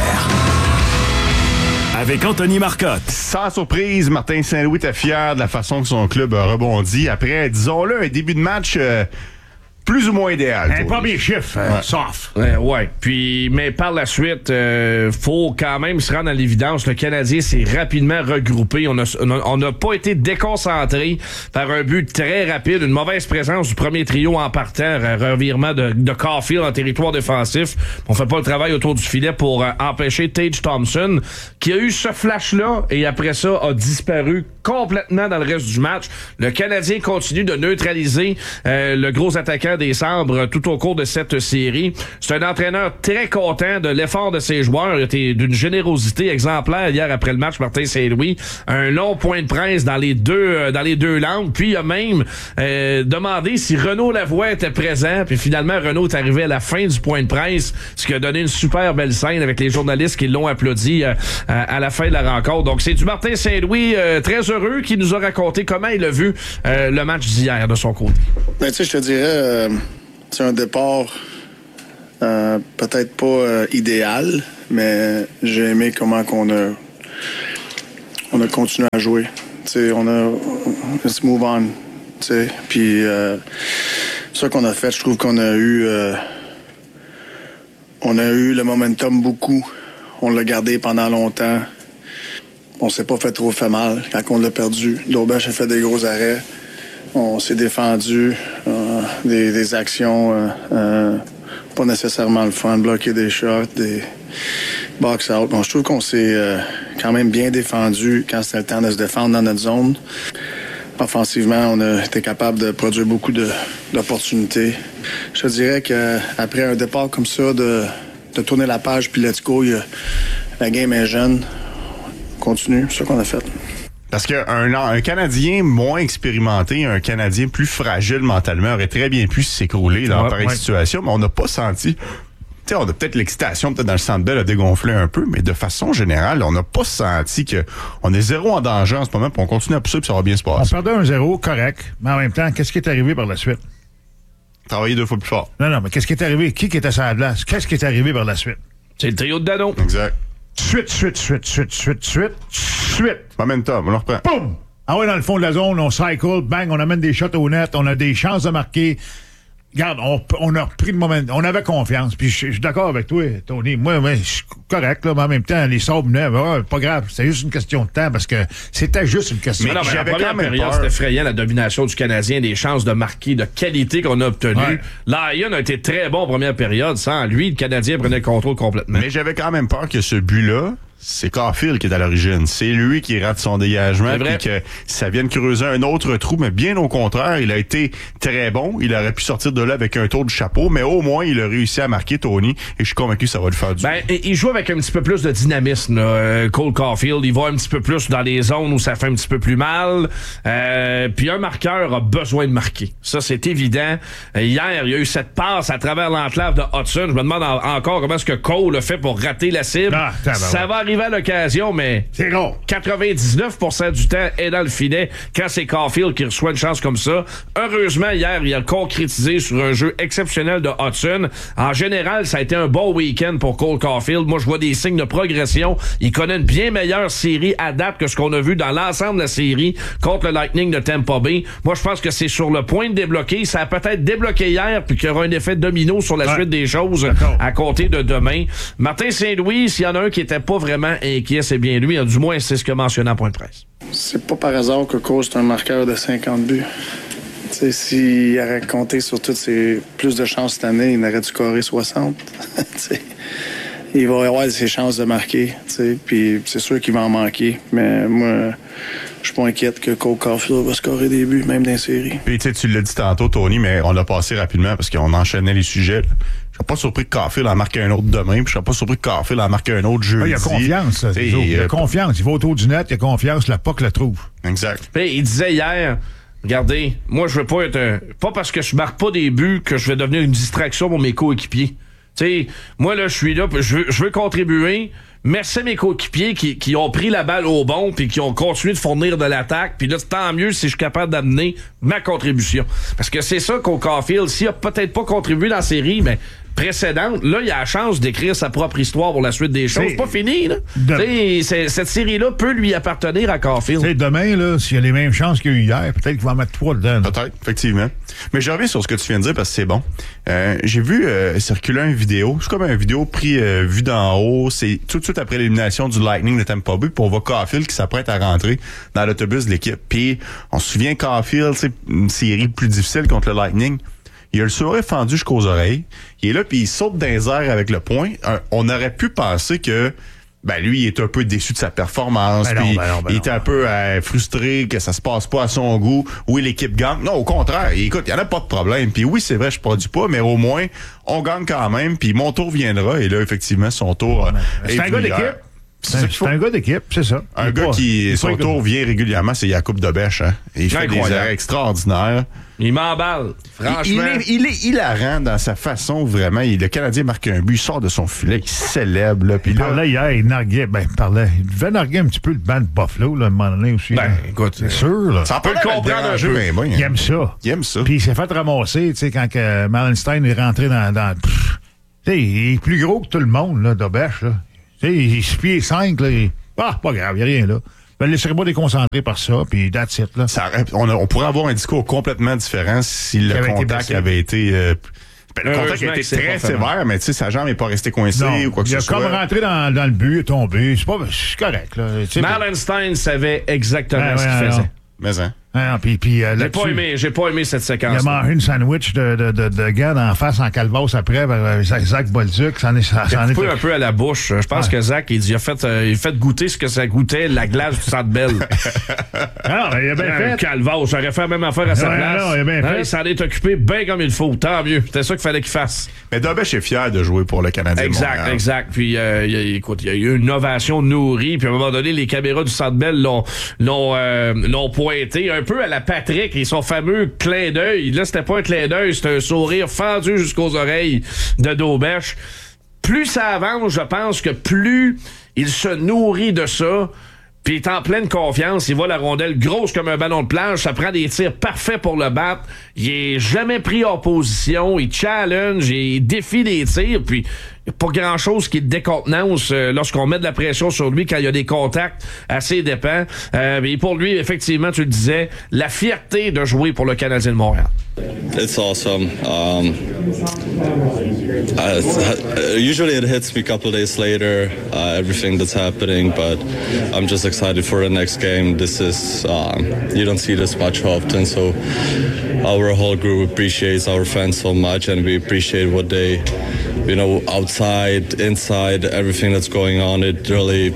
avec Anthony Marcotte. Sans surprise, Martin Saint-Louis était fier de la façon que son club a rebondi après, disons-le, un début de match plus ou moins idéal. Un premier chiffre, soft. Ouais. Puis, mais par la suite, faut quand même se rendre à l'évidence. Le Canadien s'est rapidement regroupé. On n'a pas été déconcentré par un but très rapide, une mauvaise présence du premier trio en partant, un revirement de Caulfield en territoire défensif. On fait pas le travail autour du filet pour empêcher Tage Thompson, qui a eu ce flash-là et après ça a disparu complètement dans le reste du match. Le Canadien continue de neutraliser le gros attaquant des Sabres tout au cours de cette série. C'est un entraîneur très content de l'effort de ses joueurs. Il était d'une générosité exemplaire hier après le match, Martin Saint-Louis. Un long point de presse dans les deux langues. Puis il a même demandé si Renaud Lavoie était présent. Puis finalement, Renaud est arrivé à la fin du point de presse, ce qui a donné une super belle scène avec les journalistes qui l'ont applaudi à la fin de la rencontre. Donc c'est du Martin Saint-Louis très heureux qui nous a raconté comment il a vu le match d'hier de son côté. Ben, tu sais, je te dirais, c'est un départ peut-être pas idéal, mais j'ai aimé comment on a continué à jouer. Tu sais, let's move on. Tu sais, puis ça qu'on a fait, je trouve qu'on a eu le momentum beaucoup. On l'a gardé pendant longtemps. On s'est pas fait mal quand on l'a perdu. L'Auberge a fait des gros arrêts. On s'est défendu des actions pas nécessairement le fun, bloquer des shots, des box-out. Bon, je trouve qu'on s'est quand même bien défendu quand c'était le temps de se défendre dans notre zone. Offensivement, on a été capable de produire beaucoup d'opportunités. Je te dirais qu'après un départ comme ça, de tourner la page puis let's go, la game est jeune. Continue, c'est ce qu'on a fait. Parce qu'un Canadien moins expérimenté, un Canadien plus fragile mentalement aurait très bien pu s'écrouler dans pareille situation, mais on n'a pas senti. T'sais, on a peut-être l'excitation, peut-être dans le Centre Bell a dégonflé un peu, mais de façon générale, on n'a pas senti qu'on est zéro en danger en ce moment, puis on continue à pousser, puis ça va bien se passer. On perdait 1-0, correct, mais en même temps, qu'est-ce qui est arrivé par la suite? Travailler 2 fois plus fort. Non, mais qu'est-ce qui est arrivé? Qui était sur la glace? Qu'est-ce qui est arrivé par la suite? C'est le trio de Dano. Exact. Suite. Momentum, on le reprend. Boum! Ah ouais, dans le fond de la zone, on cycle, bang, on amène des shots au net, on a des chances de marquer. regarde, on a repris le moment. On avait confiance. Puis je suis d'accord avec toi, Tony. Moi, je suis correct, là, mais en même temps, les sabres venaient. Pas grave. C'est juste une question de temps parce que c'était juste une question de temps. Mais la première période, c'était effrayant, la domination du Canadien, des chances de marquer de qualité qu'on a obtenues. Ouais. Lyon a été très bon en première période. Sans lui, le Canadien prenait le contrôle complètement. Mais j'avais quand même peur que ce but-là, c'est Caulfield qui est à l'origine. C'est lui qui rate son dégagement puis que ça vienne creuser un autre trou, mais bien au contraire, il a été très bon. Il aurait pu sortir de là avec un tour de chapeau, mais au moins, il a réussi à marquer Tony et je suis convaincu que ça va le faire du bien. Il joue avec un petit peu plus de dynamisme, là, Cole Caulfield. Il va un petit peu plus dans les zones où ça fait un petit peu plus mal. Puis un marqueur a besoin de marquer. Ça, c'est évident. Hier, il y a eu cette passe à travers l'enclave de Hudson. Je me demande encore comment est-ce que Cole a fait pour rater la cible. Ça va arriver à l'occasion, mais c'est gros. 99% du temps est dans le filet quand c'est Caulfield qui reçoit une chance comme ça. Heureusement, hier, il a concrétisé sur un jeu exceptionnel de Hudson. En général, ça a été un bon week-end pour Cole Caulfield. Moi, je vois des signes de progression. Il connaît une bien meilleure série à date que ce qu'on a vu dans l'ensemble de la série contre le Lightning de Tampa Bay. Moi, je pense que c'est sur le point de débloquer. Ça a peut-être débloqué hier, puis qu'il y aura un effet domino sur la suite des choses à compter de demain. Martin Saint-Louis, s'il y en a un qui était pas vraiment inquiet, c'est bien lui. Du moins, c'est ce que mentionné en point de presse. C'est pas par hasard que Cole, c'est un marqueur de 50 buts. T'sais, s'il aurait compté sur toutes ses plus de chances cette année, il aurait dû scorer 60. Il va avoir ses chances de marquer. Puis c'est sûr qu'il va en manquer. Mais moi, je suis pas inquiète que Cole Caulfield va scorer des buts, même dans les séries. Puis tu l'as dit tantôt, Tony, mais on l'a passé rapidement parce qu'on enchaînait les sujets. Je serais pas surpris que Caulfield en marque un autre demain, puis je serais pas surpris que Caulfield en marque un autre jeudi. Il a confiance. Il a confiance. Il va autour du net, il a confiance, la POC le trouve. Exact. Puis il disait hier, regardez, moi je veux pas être pas parce que je marque pas des buts que je vais devenir une distraction pour mes coéquipiers. T'sais, moi là je suis là, je veux contribuer. Merci à mes coéquipiers qui ont pris la balle au bon puis qui ont continué de fournir de l'attaque. Puis là, tant mieux si je suis capable d'amener ma contribution. Parce que c'est ça qu'au Caulfield, s'il a peut-être pas contribué dans la série, mais précédente, là, il a la chance d'écrire sa propre histoire pour la suite des choses. C'est pas fini, là. Cette série-là peut lui appartenir à Caulfield. Demain, là, s'il a les mêmes chances qu'il y a eu hier, peut-être qu'il va en mettre 3 dedans. Peut-être, effectivement. Mais je reviens sur ce que tu viens de dire parce que c'est bon. J'ai vu circuler une vidéo. C'est comme une vidéo vue d'en haut. C'est tout de suite après l'élimination du Lightning de Tampa Bay. Puis on voit Caulfield qui s'apprête à rentrer dans l'autobus de l'équipe. Puis on se souvient Caulfield, c'est une série plus difficile contre le Lightning. Il a le sourire fendu jusqu'aux oreilles. Il est là, puis il saute dans les airs avec le poing. On aurait pu penser que lui, il est un peu déçu de sa performance. Il était un peu frustré que ça se passe pas à son goût. Oui, l'équipe gagne. Non, au contraire. Écoute, il y en a pas de problème. Puis oui, c'est vrai, je produis pas, mais au moins, on gagne quand même. Puis mon tour viendra. Et là, effectivement, son tour c'est un gars d'équipe. C'est un gars d'équipe, c'est ça. Un gars qui, son tour vient régulièrement, c'est Jakub Dobeš. Hein? Et il fait des arrêts extraordinaires. Il m'emballe, franchement. Il est hilarant dans sa façon, vraiment. Le Canadien marque un but, il sort de son filet, il célèbre. Là, il parlait hier, il narguait, il devait narguer un petit peu le banc de Buffalo, là, à un moment donné aussi. Écoute, c'est sûr, là. Ça peut le comprendre un peu. Il aime ça. Il aime ça. Puis il s'est fait ramasser, tu sais, quand Malenstein est rentré dans tu sais, il est plus gros que tout le monde, là, Dobeš, là. Tu sais, il est 6 pieds 5, là. Pas grave, il n'y a rien, là. Ben, laissez-moi déconcentrer par ça, puis that's it, là. On pourrait avoir un discours complètement différent si le contact avait été... le contact a été très sévère, mais tu sais, sa jambe n'est pas restée coincée ou quoi que ce soit. Il a comme rentré dans le but, il est tombé. C'est correct, là. Malenstein savait exactement ce qu'il faisait. Mais hein. J'ai pas aimé cette séquence. Il a mangé une sandwich de gars en face en calvasse après Zach Bolduc. Ça en est un peu à la bouche. Je pense que Zach, il a fait goûter ce que ça goûtait, la glace du Centre Bell. Alors, il a bien fait. Calvasse, j'aurais fait la même affaire à sa place. Non, il a bien fait. Il s'en est occupé bien comme il faut. Tant mieux. C'était ça qu'il fallait qu'il fasse. Mais Dobeš est fier de jouer pour le Canadien. Exact. Puis, écoute, il y a eu une ovation nourrie. Puis, à un moment donné, les caméras du Centre Bell l'ont pointé un peu à la Patrick et son fameux clin d'œil. Là, c'était pas un clin d'œil, c'était un sourire fendu jusqu'aux oreilles de Dobeš. Plus ça avance, je pense que plus il se nourrit de ça. Puis il est en pleine confiance, il voit la rondelle grosse comme un ballon de plage, ça prend des tirs parfaits pour le battre. Il est jamais pris en position, il challenge, il défie des tirs, puis pas grand-chose qui décontenance lorsqu'on met de la pression sur lui quand il y a des contacts assez dépens. Mais pour lui, effectivement, tu le disais, la fierté de jouer pour le Canadien de Montréal. It's awesome. Usually it hits me a couple days later, everything that's happening, but I'm just excited for the next game. This is, you don't see this much often, so our whole group appreciates our fans so much, and we appreciate what they, outside, inside, everything that's going on. It really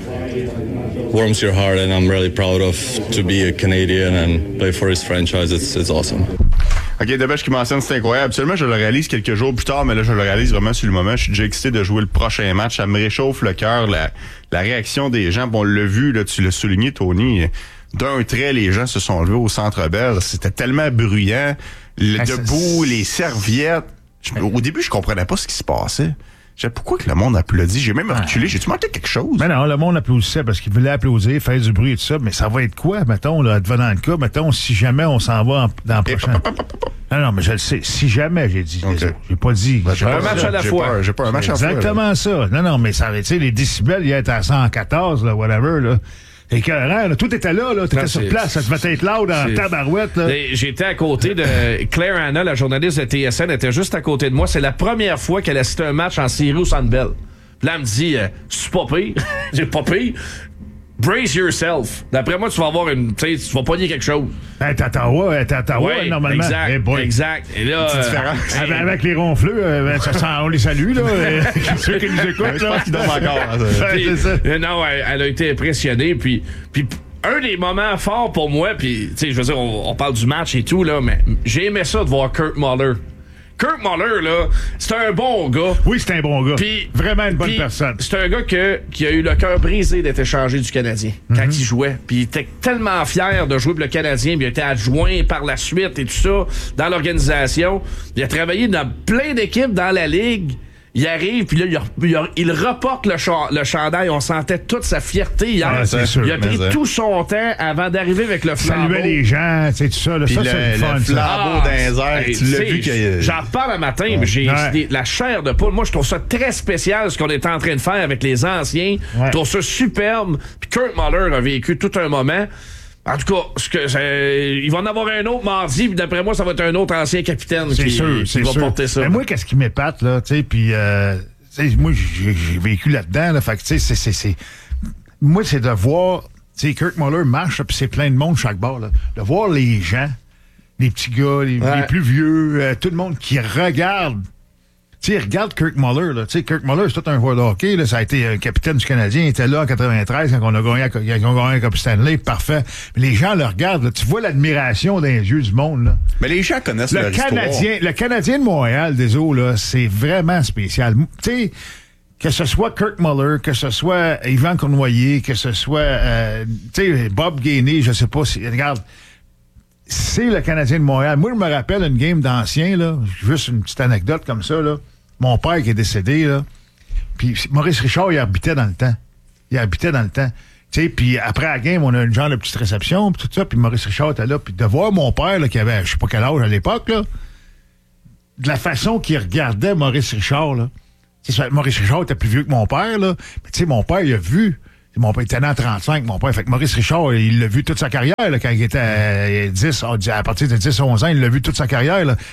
warms your heart, and I'm really proud to be a Canadian and play for his franchise. It's awesome. OK, Debèche qui mentionne, c'est incroyable. Absolument, je le réalise quelques jours plus tard, mais là, je le réalise vraiment sur le moment. Je suis déjà excité de jouer le prochain match. Ça me réchauffe le cœur, la réaction des gens. Bon, on l'a vu, là, tu l'as souligné, Tony. D'un trait, les gens se sont levés au Centre Bell. C'était tellement bruyant. Debout, les serviettes. Au début, je comprenais pas ce qui se passait. Je sais pourquoi que le monde applaudit. J'ai même reculé. J'ai-tu manqué quelque chose? Mais non, le monde applaudissait parce qu'il voulait applaudir, faire du bruit et tout ça. Mais ça va être quoi, mettons, là, devenant le cas? Mettons, si jamais on s'en va dans le prochain... Non, mais je le sais. Si jamais, j'ai dit. Okay. J'ai pas dit. J'ai pas un match à la fois. J'ai pas un match à la fois. Exactement ça. Non, mais ça, tu sais, les décibels, il était à 114, là, whatever, là. C'est écœurant, là. Tout était là. T'étais sur place. Ça devait être loud en tabarouette, là. J'étais à côté de Claire Hanna, la journaliste de TSN, était juste à côté de moi. C'est la première fois qu'elle assistait à un match en série au Centre Bell. Puis là, elle me dit, c'est pas pire. J'ai pas pire. Brace yourself. D'après moi, tu vas avoir tu vas pogner quelque chose. T'es à Ottawa, normalement. Exact. Et là, avec les ronfleux, on les salue, là. Ceux qui nous écoutent, je pense qu'ils dorment encore. Non, elle a été impressionnée. Puis un des moments forts pour moi, puis, tu sais, je veux dire, on parle du match et tout, là, mais j'ai aimé ça de voir Kirk Muller. Kirk Muller, là, c'est un bon gars. Oui, c'est un bon gars. Puis, vraiment une bonne personne. C'est un gars qui a eu le cœur brisé d'être échangé du Canadien quand il jouait. Puis il était tellement fier de jouer pour le Canadien. Puis il a été adjoint par la suite et tout ça dans l'organisation. Il a travaillé dans plein d'équipes dans la Ligue. Il arrive, puis là, il reporte le chandail. On sentait toute sa fierté hier. Il a pris tout son temps avant d'arriver avec le flambeau. Saluer les gens, tu sais, tout ça. Là, ça, c'est le fun. Le flambeau dans les airs, tu l'as vu. J'en reparle un matin, mais j'ai la chair de poule. Moi, je trouve ça très spécial, ce qu'on est en train de faire avec les anciens. Je trouve ça superbe. Puis Kirk Muller a vécu tout un moment. En tout cas, il va en avoir un autre mardi, puis d'après moi, ça va être un autre ancien capitaine qui va porter ça. Mais moi, qu'est-ce qui m'épate, là, tu sais, puis moi, j'ai vécu là-dedans, là, fait que, tu sais, c'est... Moi, c'est de voir, tu sais, Kirk Muller marche, puis c'est plein de monde chaque bord, là. De voir les gens, les petits gars, les plus vieux, tout le monde qui regarde. Tu sais, regarde Kirk Muller, là. Tu sais, Kirk Muller, c'est tout un joueur de hockey, là. Ça a été un capitaine du Canadien. Il était là en 93 quand on a gagné la Coupe Stanley. Parfait. Mais les gens le regardent, là. Tu vois l'admiration dans les yeux du monde, là. Mais les gens connaissent leur histoire. Le Canadien de Montréal, des eaux, là, c'est vraiment spécial. Tu sais, que ce soit Kirk Muller, que ce soit Yvan Cournoyer, que ce soit, tu sais, Bob Gainey, je sais pas si, regarde, c'est le Canadien de Montréal. Moi, je me rappelle une game d'anciens, là. Juste une petite anecdote comme ça, là. Mon père qui est décédé, là. Puis Maurice Richard, il habitait dans le temps. Tu sais, puis après la game, on a une genre de petite réception, puis tout ça, puis Maurice Richard était là. Puis de voir mon père, là, qui avait, je sais pas quel âge à l'époque, là, de la façon qu'il regardait Maurice Richard, là. Maurice Richard était plus vieux que mon père, là. Mais tu sais, mon père, il a vu... Mon père était né en 35, mon père. Fait que Maurice Richard, il l'a vu toute sa carrière, là, quand il était à partir de 10-11 ans, il l'a vu toute sa carrière, là.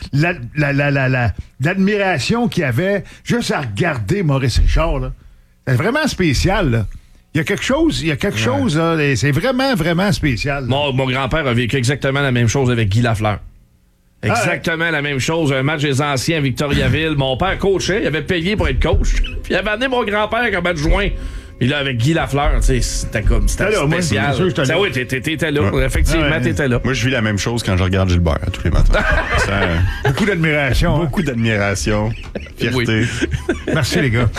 L'admiration qu'il avait juste à regarder Maurice Richard, là. C'est vraiment spécial, là. Il y a quelque chose, là. C'est vraiment, vraiment spécial. Mon grand-père a vécu exactement la même chose avec Guy Lafleur. Exactement la même chose. Un match des anciens à Victoriaville. Mon père coachait, il avait payé pour être coach. Puis il avait amené mon grand-père comme adjoint. Puis là, avec Guy Lafleur, tu sais, c'était spécial. Moi, oui, t'étais là. Ouais. Effectivement, t'étais là. Moi, je vis la même chose quand je regarde Gilbert tous les matins. Beaucoup d'admiration. Beaucoup d'admiration. Fierté. Oui. Merci, les gars.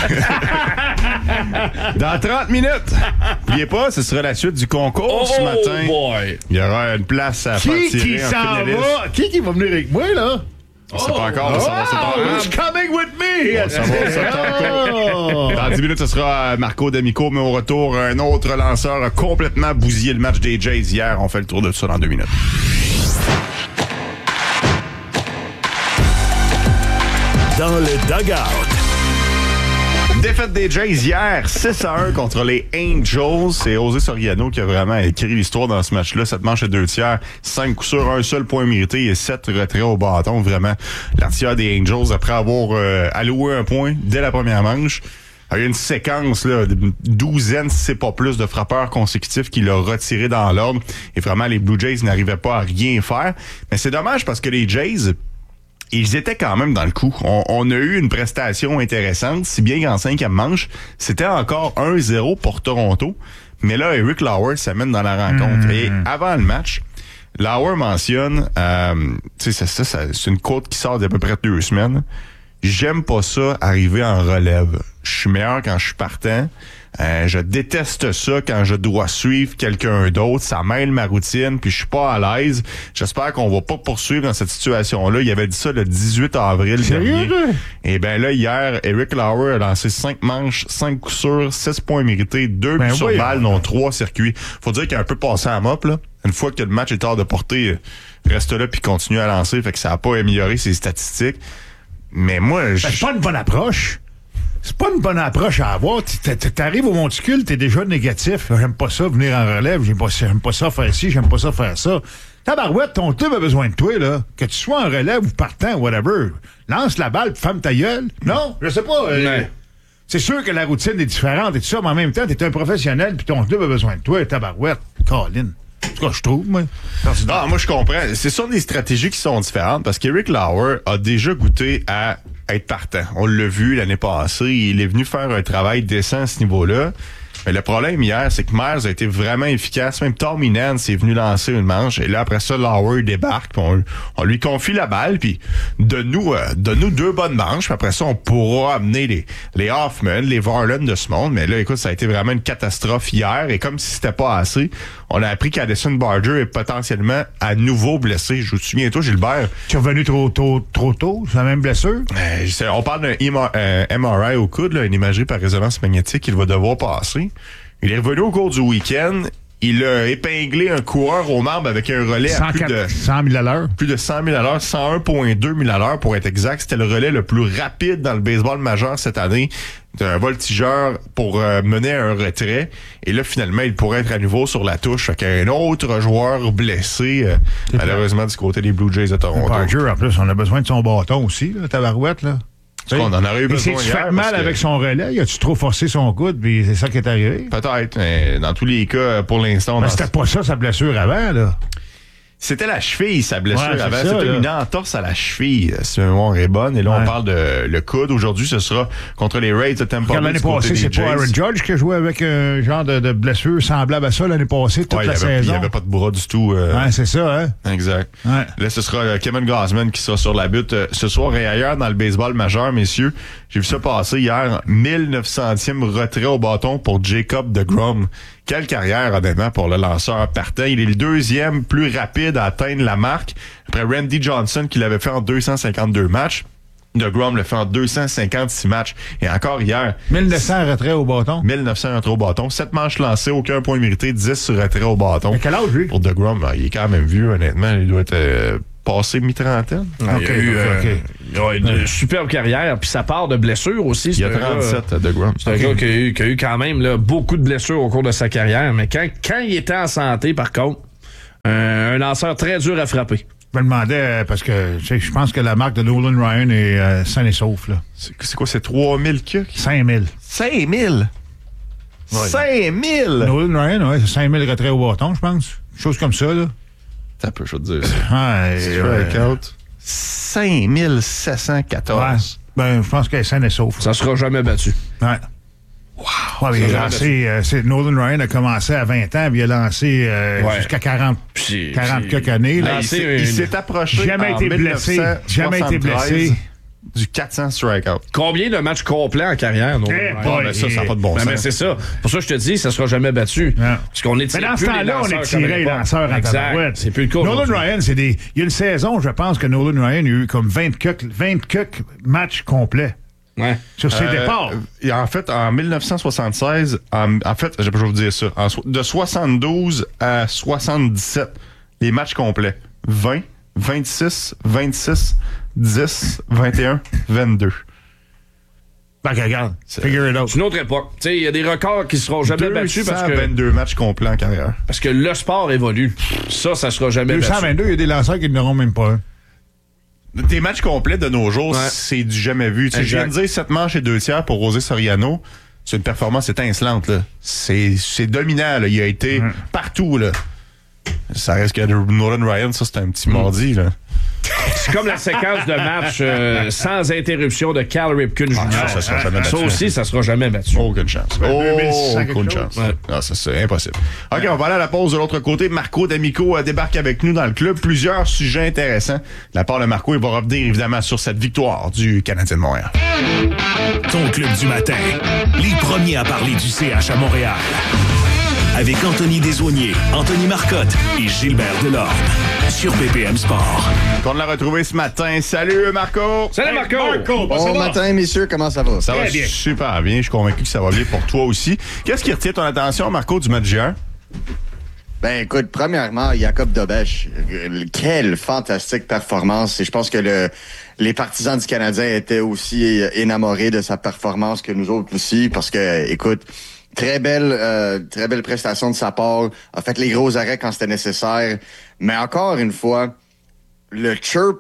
Dans 30 minutes, n'oubliez pas, ce sera la suite du concours ce matin. Boy. Il y aura une place à faire tirer en finaliste. Qui va venir avec moi, là? C'est pas encore. Who's coming with me? Dans 10 minutes, ce sera Marco D'Amico, mais au retour, un autre lanceur a complètement bousillé le match des Jays hier. On fait le tour de ça dans 2 minutes. Dans le dugout. Défaite des Jays hier, 6-1 contre les Angels. C'est José Soriano qui a vraiment écrit l'histoire dans ce match-là. 7 manches et 2 tiers, 5 coups sûrs, un seul point mérité et 7 retraits au bâton. Vraiment, l'artilleur des Angels, après avoir alloué un point dès la première manche, il y a une séquence, là, d'une douzaine, si c'est pas plus, de frappeurs consécutifs qui l'a retiré dans l'ordre. Et vraiment, les Blue Jays n'arrivaient pas à rien faire. Mais c'est dommage parce que les Jays, ils étaient quand même dans le coup. On a eu une prestation intéressante, si bien qu'en 5e manche, c'était encore 1-0 pour Toronto. Mais là, Eric Lauer s'amène dans la rencontre. Et avant le match, Lauer mentionne, c'est une quote qui sort d'à peu près 2 semaines. J'aime pas ça arriver en relève. Je suis meilleur quand je suis partant. Je déteste ça quand je dois suivre quelqu'un d'autre. Ça mêle ma routine, puis je suis pas à l'aise. J'espère qu'on va pas poursuivre dans cette situation-là. Il avait dit ça le 18 avril dernier. Et ben là, hier, Eric Lauer a lancé 5 manches, 5 coups sûrs, 6 points mérités, 2 buts sur balle, dont 3 circuits. Faut dire qu'il a un peu passé à mop, là. Une fois que le match est hors de portée, reste là puis continue à lancer. Fait que ça a pas amélioré ses statistiques. Mais moi, c'est pas une bonne approche. C'est pas une bonne approche à avoir. T'arrives au monticule, t'es déjà négatif. J'aime pas ça, venir en relève. J'aime pas ça faire ci, j'aime pas ça faire ça. Tabarouette, ton club a besoin de toi, là. Que tu sois en relève ou partant, whatever. Lance la balle, ferme ta gueule. Non, je sais pas. C'est sûr que la routine est différente et tout ça, mais en même temps, t'es un professionnel puis ton club a besoin de toi. Tabarouette, Colin. En tout cas, je trouve, moi. Moi, je comprends. C'est sur des stratégies qui sont différentes parce qu'Eric Lauer a déjà goûté à être partant. On l'a vu l'année passée. Il est venu faire un travail décent à ce niveau-là. Mais le problème hier, c'est que Myers a été vraiment efficace. Même Tommy Nance est venu lancer une manche. Et là, après ça, Lauer débarque. On lui confie la balle. Puis donne-nous 2 bonnes manches. Puis après ça, on pourra amener les Hoffman, les Varland de ce monde. Mais là, écoute, ça a été vraiment une catastrophe hier. Et comme si c'était pas assez, on a appris qu'Addison Barger est potentiellement à nouveau blessé. Je vous souviens, toi, Gilbert. Tu es revenu trop tôt? C'est la même blessure? On parle d'un MRI au coude, là, une imagerie par résonance magnétique qu'il va devoir passer. Il est revenu au cours du week-end. Il a épinglé un coureur au marbre avec un relais à plus de 100 000 à l'heure. Plus de 100 000 à l'heure, 101,2 000 à l'heure pour être exact. C'était le relais le plus rapide dans le baseball majeur cette année. Un voltigeur pour mener un retrait. Et là, finalement, il pourrait être à nouveau sur la touche. Fait qu'un autre joueur blessé, malheureusement, du côté des Blue Jays de Toronto. Barger, en plus, on a besoin de son bâton aussi, là, tabarouette, là. Parce qu'on en aurait eu besoin hier. Il s'est fait mal avec son relais. As-tu trop forcé son coude, puis c'est ça qui est arrivé? Peut-être, mais dans tous les cas, pour l'instant... Mais c'était pas ça, sa blessure avant, là. C'était la cheville, sa blessure avant. C'était une entorse à la cheville, si ma mémoire est bonne. Et là, on parle de le coude. Aujourd'hui, ce sera contre les Rays de Tampa Bay. L'année passée, c'est pas Aaron Judge qui a joué avec un genre de blessure semblable à ça l'année passée, toute la saison. Il n'y avait pas de bras du tout. C'est ça, hein? Exact. Ouais. Là, ce sera Kevin Gausman qui sera sur la butte ce soir et ailleurs dans le baseball majeur, messieurs. J'ai vu ça passer hier. 1900e retrait au bâton pour Jacob deGrom. Quelle carrière, honnêtement, pour le lanceur partant. Il est le 2e plus rapide à atteindre la marque. Après Randy Johnson, qui l'avait fait en 252 matchs. deGrom le fait en 256 matchs. Et encore hier... 1900 retraits au bâton. 1900 retraits au bâton. 7 manches lancées, aucun point mérité, 10 retraits au bâton. Mais quel âge, lui? Pour deGrom, il est quand même vieux, honnêtement. Il doit être... passé mi-trentaine. Il a eu une superbe carrière, puis ça part de blessures aussi. Il y a 37 à deGrom. C'est un gars qui a eu quand même là, beaucoup de blessures au cours de sa carrière, mais quand il était en santé, par contre, un lanceur très dur à frapper. Je me demandais, parce que je pense que la marque de Nolan Ryan est sain et sauf. Là. C'est quoi, c'est 3000 que? 5000. 5000? 5000? Nolan Ryan, ouais, c'est 5000 retraits au bâton, je pense. Chose comme ça, là. Ça peut, je veux te dire ça. Strikeout. 5714. Ouais. Ben, je pense qu'elle est saine et sauf. Ça sera jamais battu. Ouais. Wow. Ouais, il a lancé, Nolan Ryan a commencé à 20 ans, puis il a lancé jusqu'à 40 quelques années. Là. Il s'est approché. Jamais été blessé. Jamais été blessé. Du 400 strikeout. Combien de matchs complets en carrière? Ça n'a pas de bon sens. Mais c'est ça. Pour ça, je te dis, ça ne sera jamais battu. Non. Parce qu'on est mais dans ce temps-là, on est tiré les lanceurs en tabarouette. C'est plus le cas. Nolan Ryan, il y a une saison, je pense que Nolan Ryan a eu comme 20 matchs complets. Ouais. Sur ses départs. En fait, en 1976, je vais vous dire ça, de 72 à 77, les matchs complets. 20, 26, 26, 10, 21, 22. Regarde, figure it out. C'est une autre époque. Il y a des records qui ne seront jamais battus parce que 22 matchs complets en carrière. Parce que le sport évolue. Ça sera jamais 222, il y a des lanceurs qui n'auront même pas un. Tes matchs complets de nos jours, c'est du jamais vu. Je viens de dire 7 manches et 2 tiers pour José Soriano. C'est une performance étincelante. Là. C'est dominant. Là. Il a été partout. Là. Ça reste que Nolan Ryan, ça, c'est un petit mardi. Là. C'est comme la séquence de match sans interruption de Cal Ripken Jr. Ça sera jamais battu. Ça aussi, ça sera jamais battu. Aucune chance. Aucune chance. Ouais. Non, ça, c'est impossible. OK, on va aller à la pause de l'autre côté. Marco D'Amico débarque avec nous dans le club. Plusieurs sujets intéressants. De la part de Marco, il va revenir évidemment sur cette victoire du Canadien de Montréal. Ton club du matin. Les premiers à parler du CH à Montréal. Avec Anthony Desaulniers, Anthony Marcotte et Gilbert Delorme. Sur BPM Sport. On l'a retrouvé ce matin. Salut Marco! Salut Marco! Bon matin, messieurs, comment ça va? Ça va bien. Super bien. Je suis convaincu que ça va bien pour toi aussi. Qu'est-ce qui retient ton attention, Marco, du match d'hier? Ben écoute, premièrement, Jakub Dobeš, quelle fantastique performance. Et je pense que les partisans du Canadien étaient aussi énamorés de sa performance que nous autres aussi, parce que, écoute, très belle prestation de sa part, a fait les gros arrêts quand c'était nécessaire. Mais encore une fois, le chirp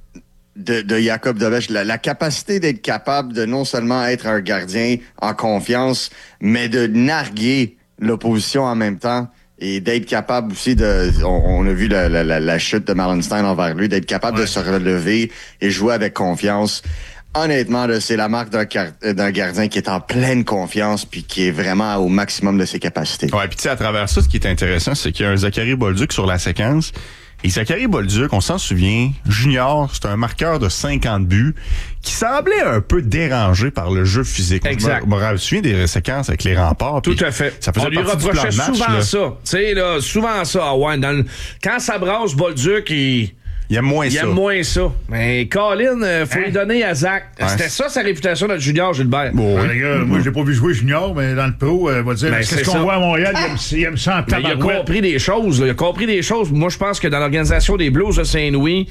de Jakub Dobeš, la capacité d'être capable de non seulement être un gardien en confiance, mais de narguer l'opposition en même temps et d'être capable aussi on a vu la chute de Malenstein envers lui, d'être capable de se relever et jouer avec confiance. Honnêtement, là, c'est la marque d'un gardien qui est en pleine confiance puis qui est vraiment au maximum de ses capacités. Ouais, puis tu sais, à travers ça, ce qui est intéressant, c'est qu'il y a un Zachary Bolduc sur la séquence. Et Zachary Bolduc, on s'en souvient, junior, c'est un marqueur de 50 buts qui semblait un peu dérangé par le jeu physique. Exact. Je me souviens des séquences avec les remparts. Tout à fait. Ça faisait on lui reprochait souvent ça. Tu sais, là, souvent ça. Ah ouais, quand ça brasse Bolduc, il aime moins ça. Mais Colin, faut lui donner à Zach. Ouais. C'était ça sa réputation de junior, Gilbert. Bon, les gars, moi, je l'ai pas vu jouer junior, mais dans le pro, va dire, qu'est-ce qu'on voit à Montréal? Il aime ça en tabarouette. Il a compris des choses. Il a compris des choses. Moi, je pense que dans l'organisation des Blues de Saint-Louis,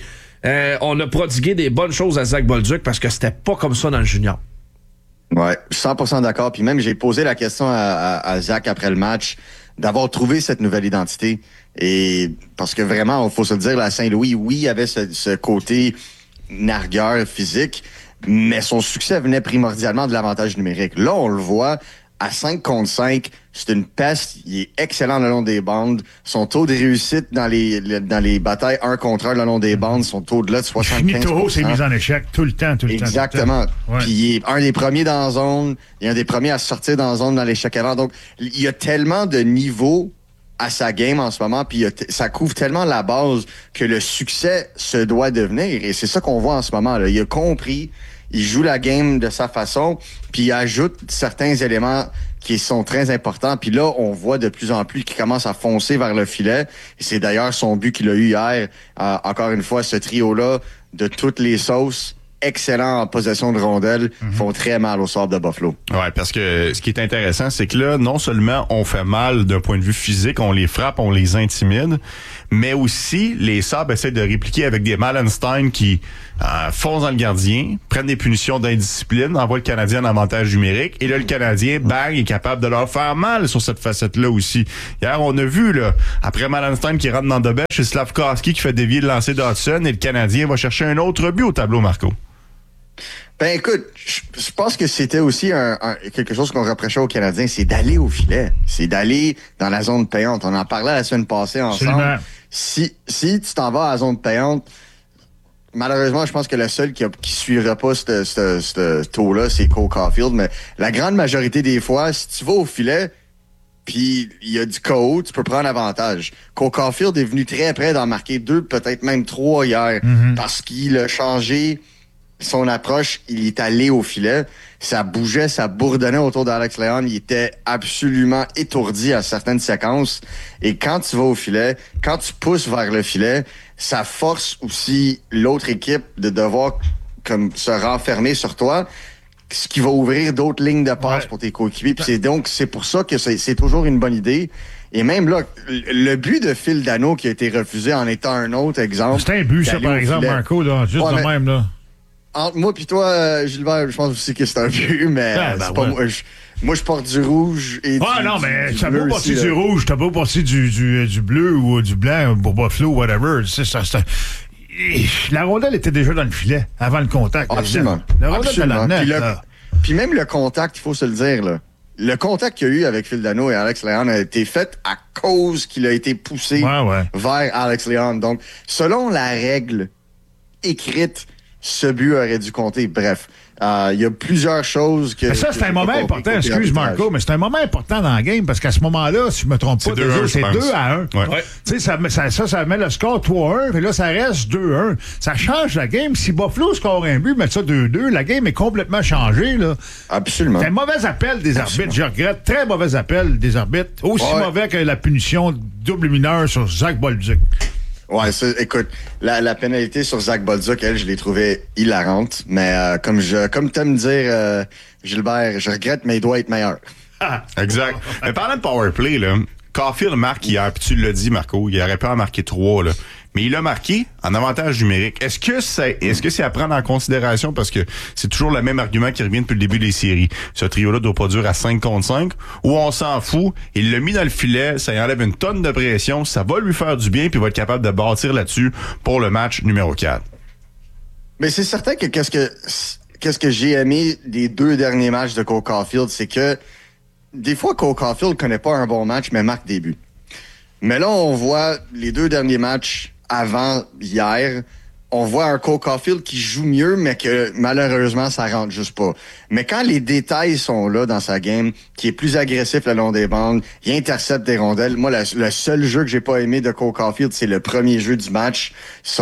on a prodigué des bonnes choses à Zach Bolduc parce que c'était pas comme ça dans le junior. Ouais, 100% d'accord. Puis même, j'ai posé la question à Zach après le match d'avoir trouvé cette nouvelle identité. Et parce que vraiment, il faut se le dire, à Saint-Louis, oui, il y avait ce côté nargueur physique, mais son succès venait primordialement de l'avantage numérique. Là, on le voit, à 5 contre 5, c'est une peste. Il est excellent le long des bandes. Son taux de réussite dans les batailles 1 contre 1 le long des bandes, son taux de là de 75%. Nito s'est mis en échec tout le temps. Exactement. Ouais. Puis il est un des premiers dans la zone. Il est un des premiers à sortir dans la zone dans l'échec avant. Donc, il y a tellement de niveaux à sa game en ce moment, puis ça couvre tellement la base que le succès se doit devenir. Et c'est ça qu'on voit en ce moment. Là. Il a compris, il joue la game de sa façon, puis il ajoute certains éléments qui sont très importants. Puis là, on voit de plus en plus qu'il commence à foncer vers le filet. Et c'est d'ailleurs son but qu'il a eu hier. Encore une fois, ce trio-là, de toutes les sauces, excellent en possession de rondelles, font très mal au sort de Buffalo. Ouais, parce que ce qui est intéressant, c'est que là, non seulement on fait mal d'un point de vue physique, on les frappe, on les intimide, mais aussi les Sabres essaient de répliquer avec des Malenstein qui foncent dans le gardien, prennent des punitions d'indiscipline, envoient le Canadien en avantage numérique, et là, le Canadien, bang, est capable de leur faire mal sur cette facette-là aussi. Hier, on a vu, là, après Malenstein qui rentre dans Dobeš, c'est Slavkovski qui fait dévier le lancer d'Hudson, et le Canadien va chercher un autre but au tableau, Marco. Ben écoute, je pense que c'était aussi quelque chose qu'on reprochait aux Canadiens, c'est d'aller au filet, c'est d'aller dans la zone payante. On en parlait la semaine passée ensemble. Si tu t'en vas à la zone payante, malheureusement, je pense que le seul qui suivra pas ce taux-là, c'est Cole Caulfield. Mais la grande majorité des fois, si tu vas au filet, puis il y a du KO, tu peux prendre avantage. Cole Caulfield est venu très près d'en marquer 2, peut-être même 3 hier, parce qu'il a changé son approche, il est allé au filet. Ça bougeait, ça bourdonnait autour d'Alex Léon. Il était absolument étourdi à certaines séquences. Et quand tu vas au filet, quand tu pousses vers le filet, ça force aussi l'autre équipe de devoir comme se renfermer sur toi, ce qui va ouvrir d'autres lignes de passe pour tes coéquipiers. Puis c'est pour ça que c'est toujours une bonne idée. Et même là, le but de Phil Dano qui a été refusé en étant un autre exemple. C'est un but, ça, par exemple, Marco, là, juste de même, là. entre moi et toi, Gilbert, je pense aussi que c'est un but, mais c'est pas moi. Moi, je porte du rouge et mais ça peut porter du rouge, t'as pas porté du bleu ou du blanc pour Buffalo, whatever. La rondelle était déjà dans le filet avant le contact. Absolument. La rondelle était là-dedans. Puis même le contact, il faut se le dire, là. Le contact qu'il y a eu avec Phil Danault et Alex Leon a été fait à cause qu'il a été poussé vers Alex Leon. Donc, selon la règle écrite, ce but aurait dû compter. Bref, il y a plusieurs choses que... Mais ça, c'est un moment important. Excuse, Marco, mais c'est un moment important dans la game parce qu'à ce moment-là, si je me trompe pas, c'est 2-1. Tu sais, ça met le score 3-1, puis là, ça reste 2-1. Ça change la game. Si Buffalo score un but, met ça 2-2, la game est complètement changée, là. Absolument. C'est un mauvais appel des arbitres. Je regrette. Très mauvais appel des arbitres. Aussi mauvais que la punition double mineur sur Zach Bolduc. Ouais, écoute, la pénalité sur Zach Bolduc, elle, je l'ai trouvée hilarante. Mais comme t'aimes dire, Gilbert, je regrette, mais il doit être meilleur. Exact. Mais parlant de powerplay, là, Caulfield marque hier, puis tu l'as dit, Marco, il aurait pu en marquer 3, là. Mais il a marqué en avantage numérique. Est-ce que c'est à prendre en considération? Parce que c'est toujours le même argument qui revient depuis le début des séries. Ce trio-là doit pas durer à 5 contre 5, ou on s'en fout. Il l'a mis dans le filet, ça y enlève une tonne de pression, ça va lui faire du bien, puis il va être capable de bâtir là-dessus pour le match numéro 4. Mais c'est certain que qu'est-ce que j'ai aimé des 2 derniers matchs de Cole Caulfield, c'est que des fois, Cole Caulfield connaît pas un bon match, mais marque des buts. Mais là, on voit les 2 derniers matchs avant hier, on voit un Cole Caulfield qui joue mieux, mais que malheureusement, ça rentre juste pas. Mais quand les détails sont là dans sa game, qui est plus agressif le long des bandes, il intercepte des rondelles. Moi, le seul jeu que j'ai pas aimé de Cole Caulfield, c'est le premier jeu du match. Il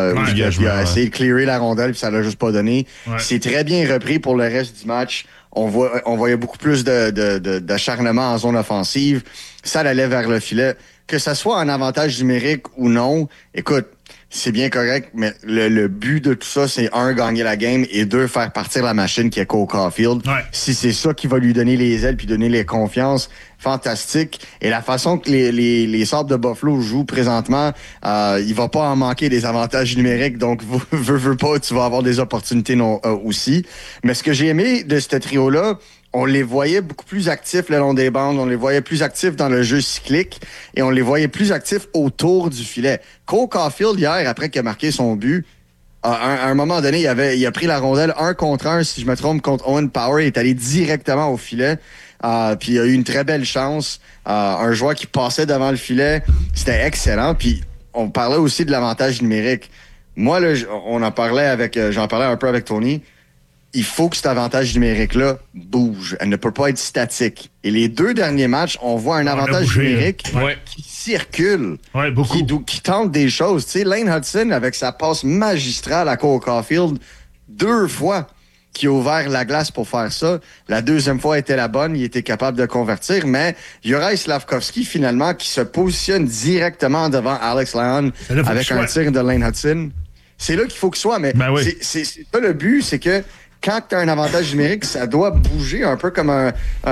a essayé de clearer la rondelle, puis ça l'a juste pas donné. Ouais. C'est très bien repris pour le reste du match. On voyait beaucoup plus d'acharnement en zone offensive. Ça allait vers le filet. Que ça soit un avantage numérique ou non, écoute, c'est bien correct, mais le but de tout ça, c'est 1, gagner la game, et 2, faire partir la machine qui est Cole Caulfield. Ouais. Si c'est ça qui va lui donner les ailes puis donner les confiances, fantastique. Et la façon que les Sabres de Buffalo jouent présentement, il va pas en manquer des avantages numériques, donc veux pas, tu vas avoir des opportunités aussi. Mais ce que j'ai aimé de ce trio-là, on les voyait beaucoup plus actifs le long des bandes, on les voyait plus actifs dans le jeu cyclique et on les voyait plus actifs autour du filet. Cole Caulfield, hier, après qu'il a marqué son but, à un moment donné, il a pris la rondelle 1 contre 1, si je me trompe, contre Owen Power, il est allé directement au filet. Puis il a eu une très belle chance. Un joueur qui passait devant le filet, c'était excellent. Puis on parlait aussi de l'avantage numérique. Moi, là, j'en parlais un peu avec Tony. Il faut que cet avantage numérique-là bouge. Elle ne peut pas être statique. Et les 2 derniers matchs, on voit un avantage numérique qui circule, qui tente des choses. Tu sais, Lane Hudson, avec sa passe magistrale à Cole Caulfield, 2 fois qui a ouvert la glace pour faire ça. La 2e fois était la bonne, il était capable de convertir, mais Juraj Slafkovský, finalement, qui se positionne directement devant Alex Leon avec un tir de Lane Hudson. C'est là qu'il faut qu'il soit, mais c'est pas le but, c'est que quand tu as un avantage numérique, ça doit bouger un peu comme un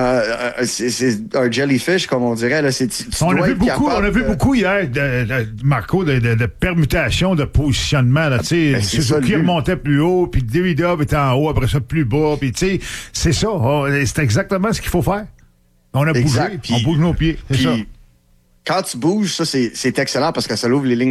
jellyfish, comme on dirait. Là. On a vu beaucoup hier, Marco, de permutations de positionnement. Suzuki remontait plus haut, puis Davidov était en haut, après ça plus bas. Puis c'est ça. C'est exactement ce qu'il faut faire. On a bougé, on bouge nos pieds. C'est ça. Quand tu bouges, ça, c'est excellent parce que ça ouvre les lignes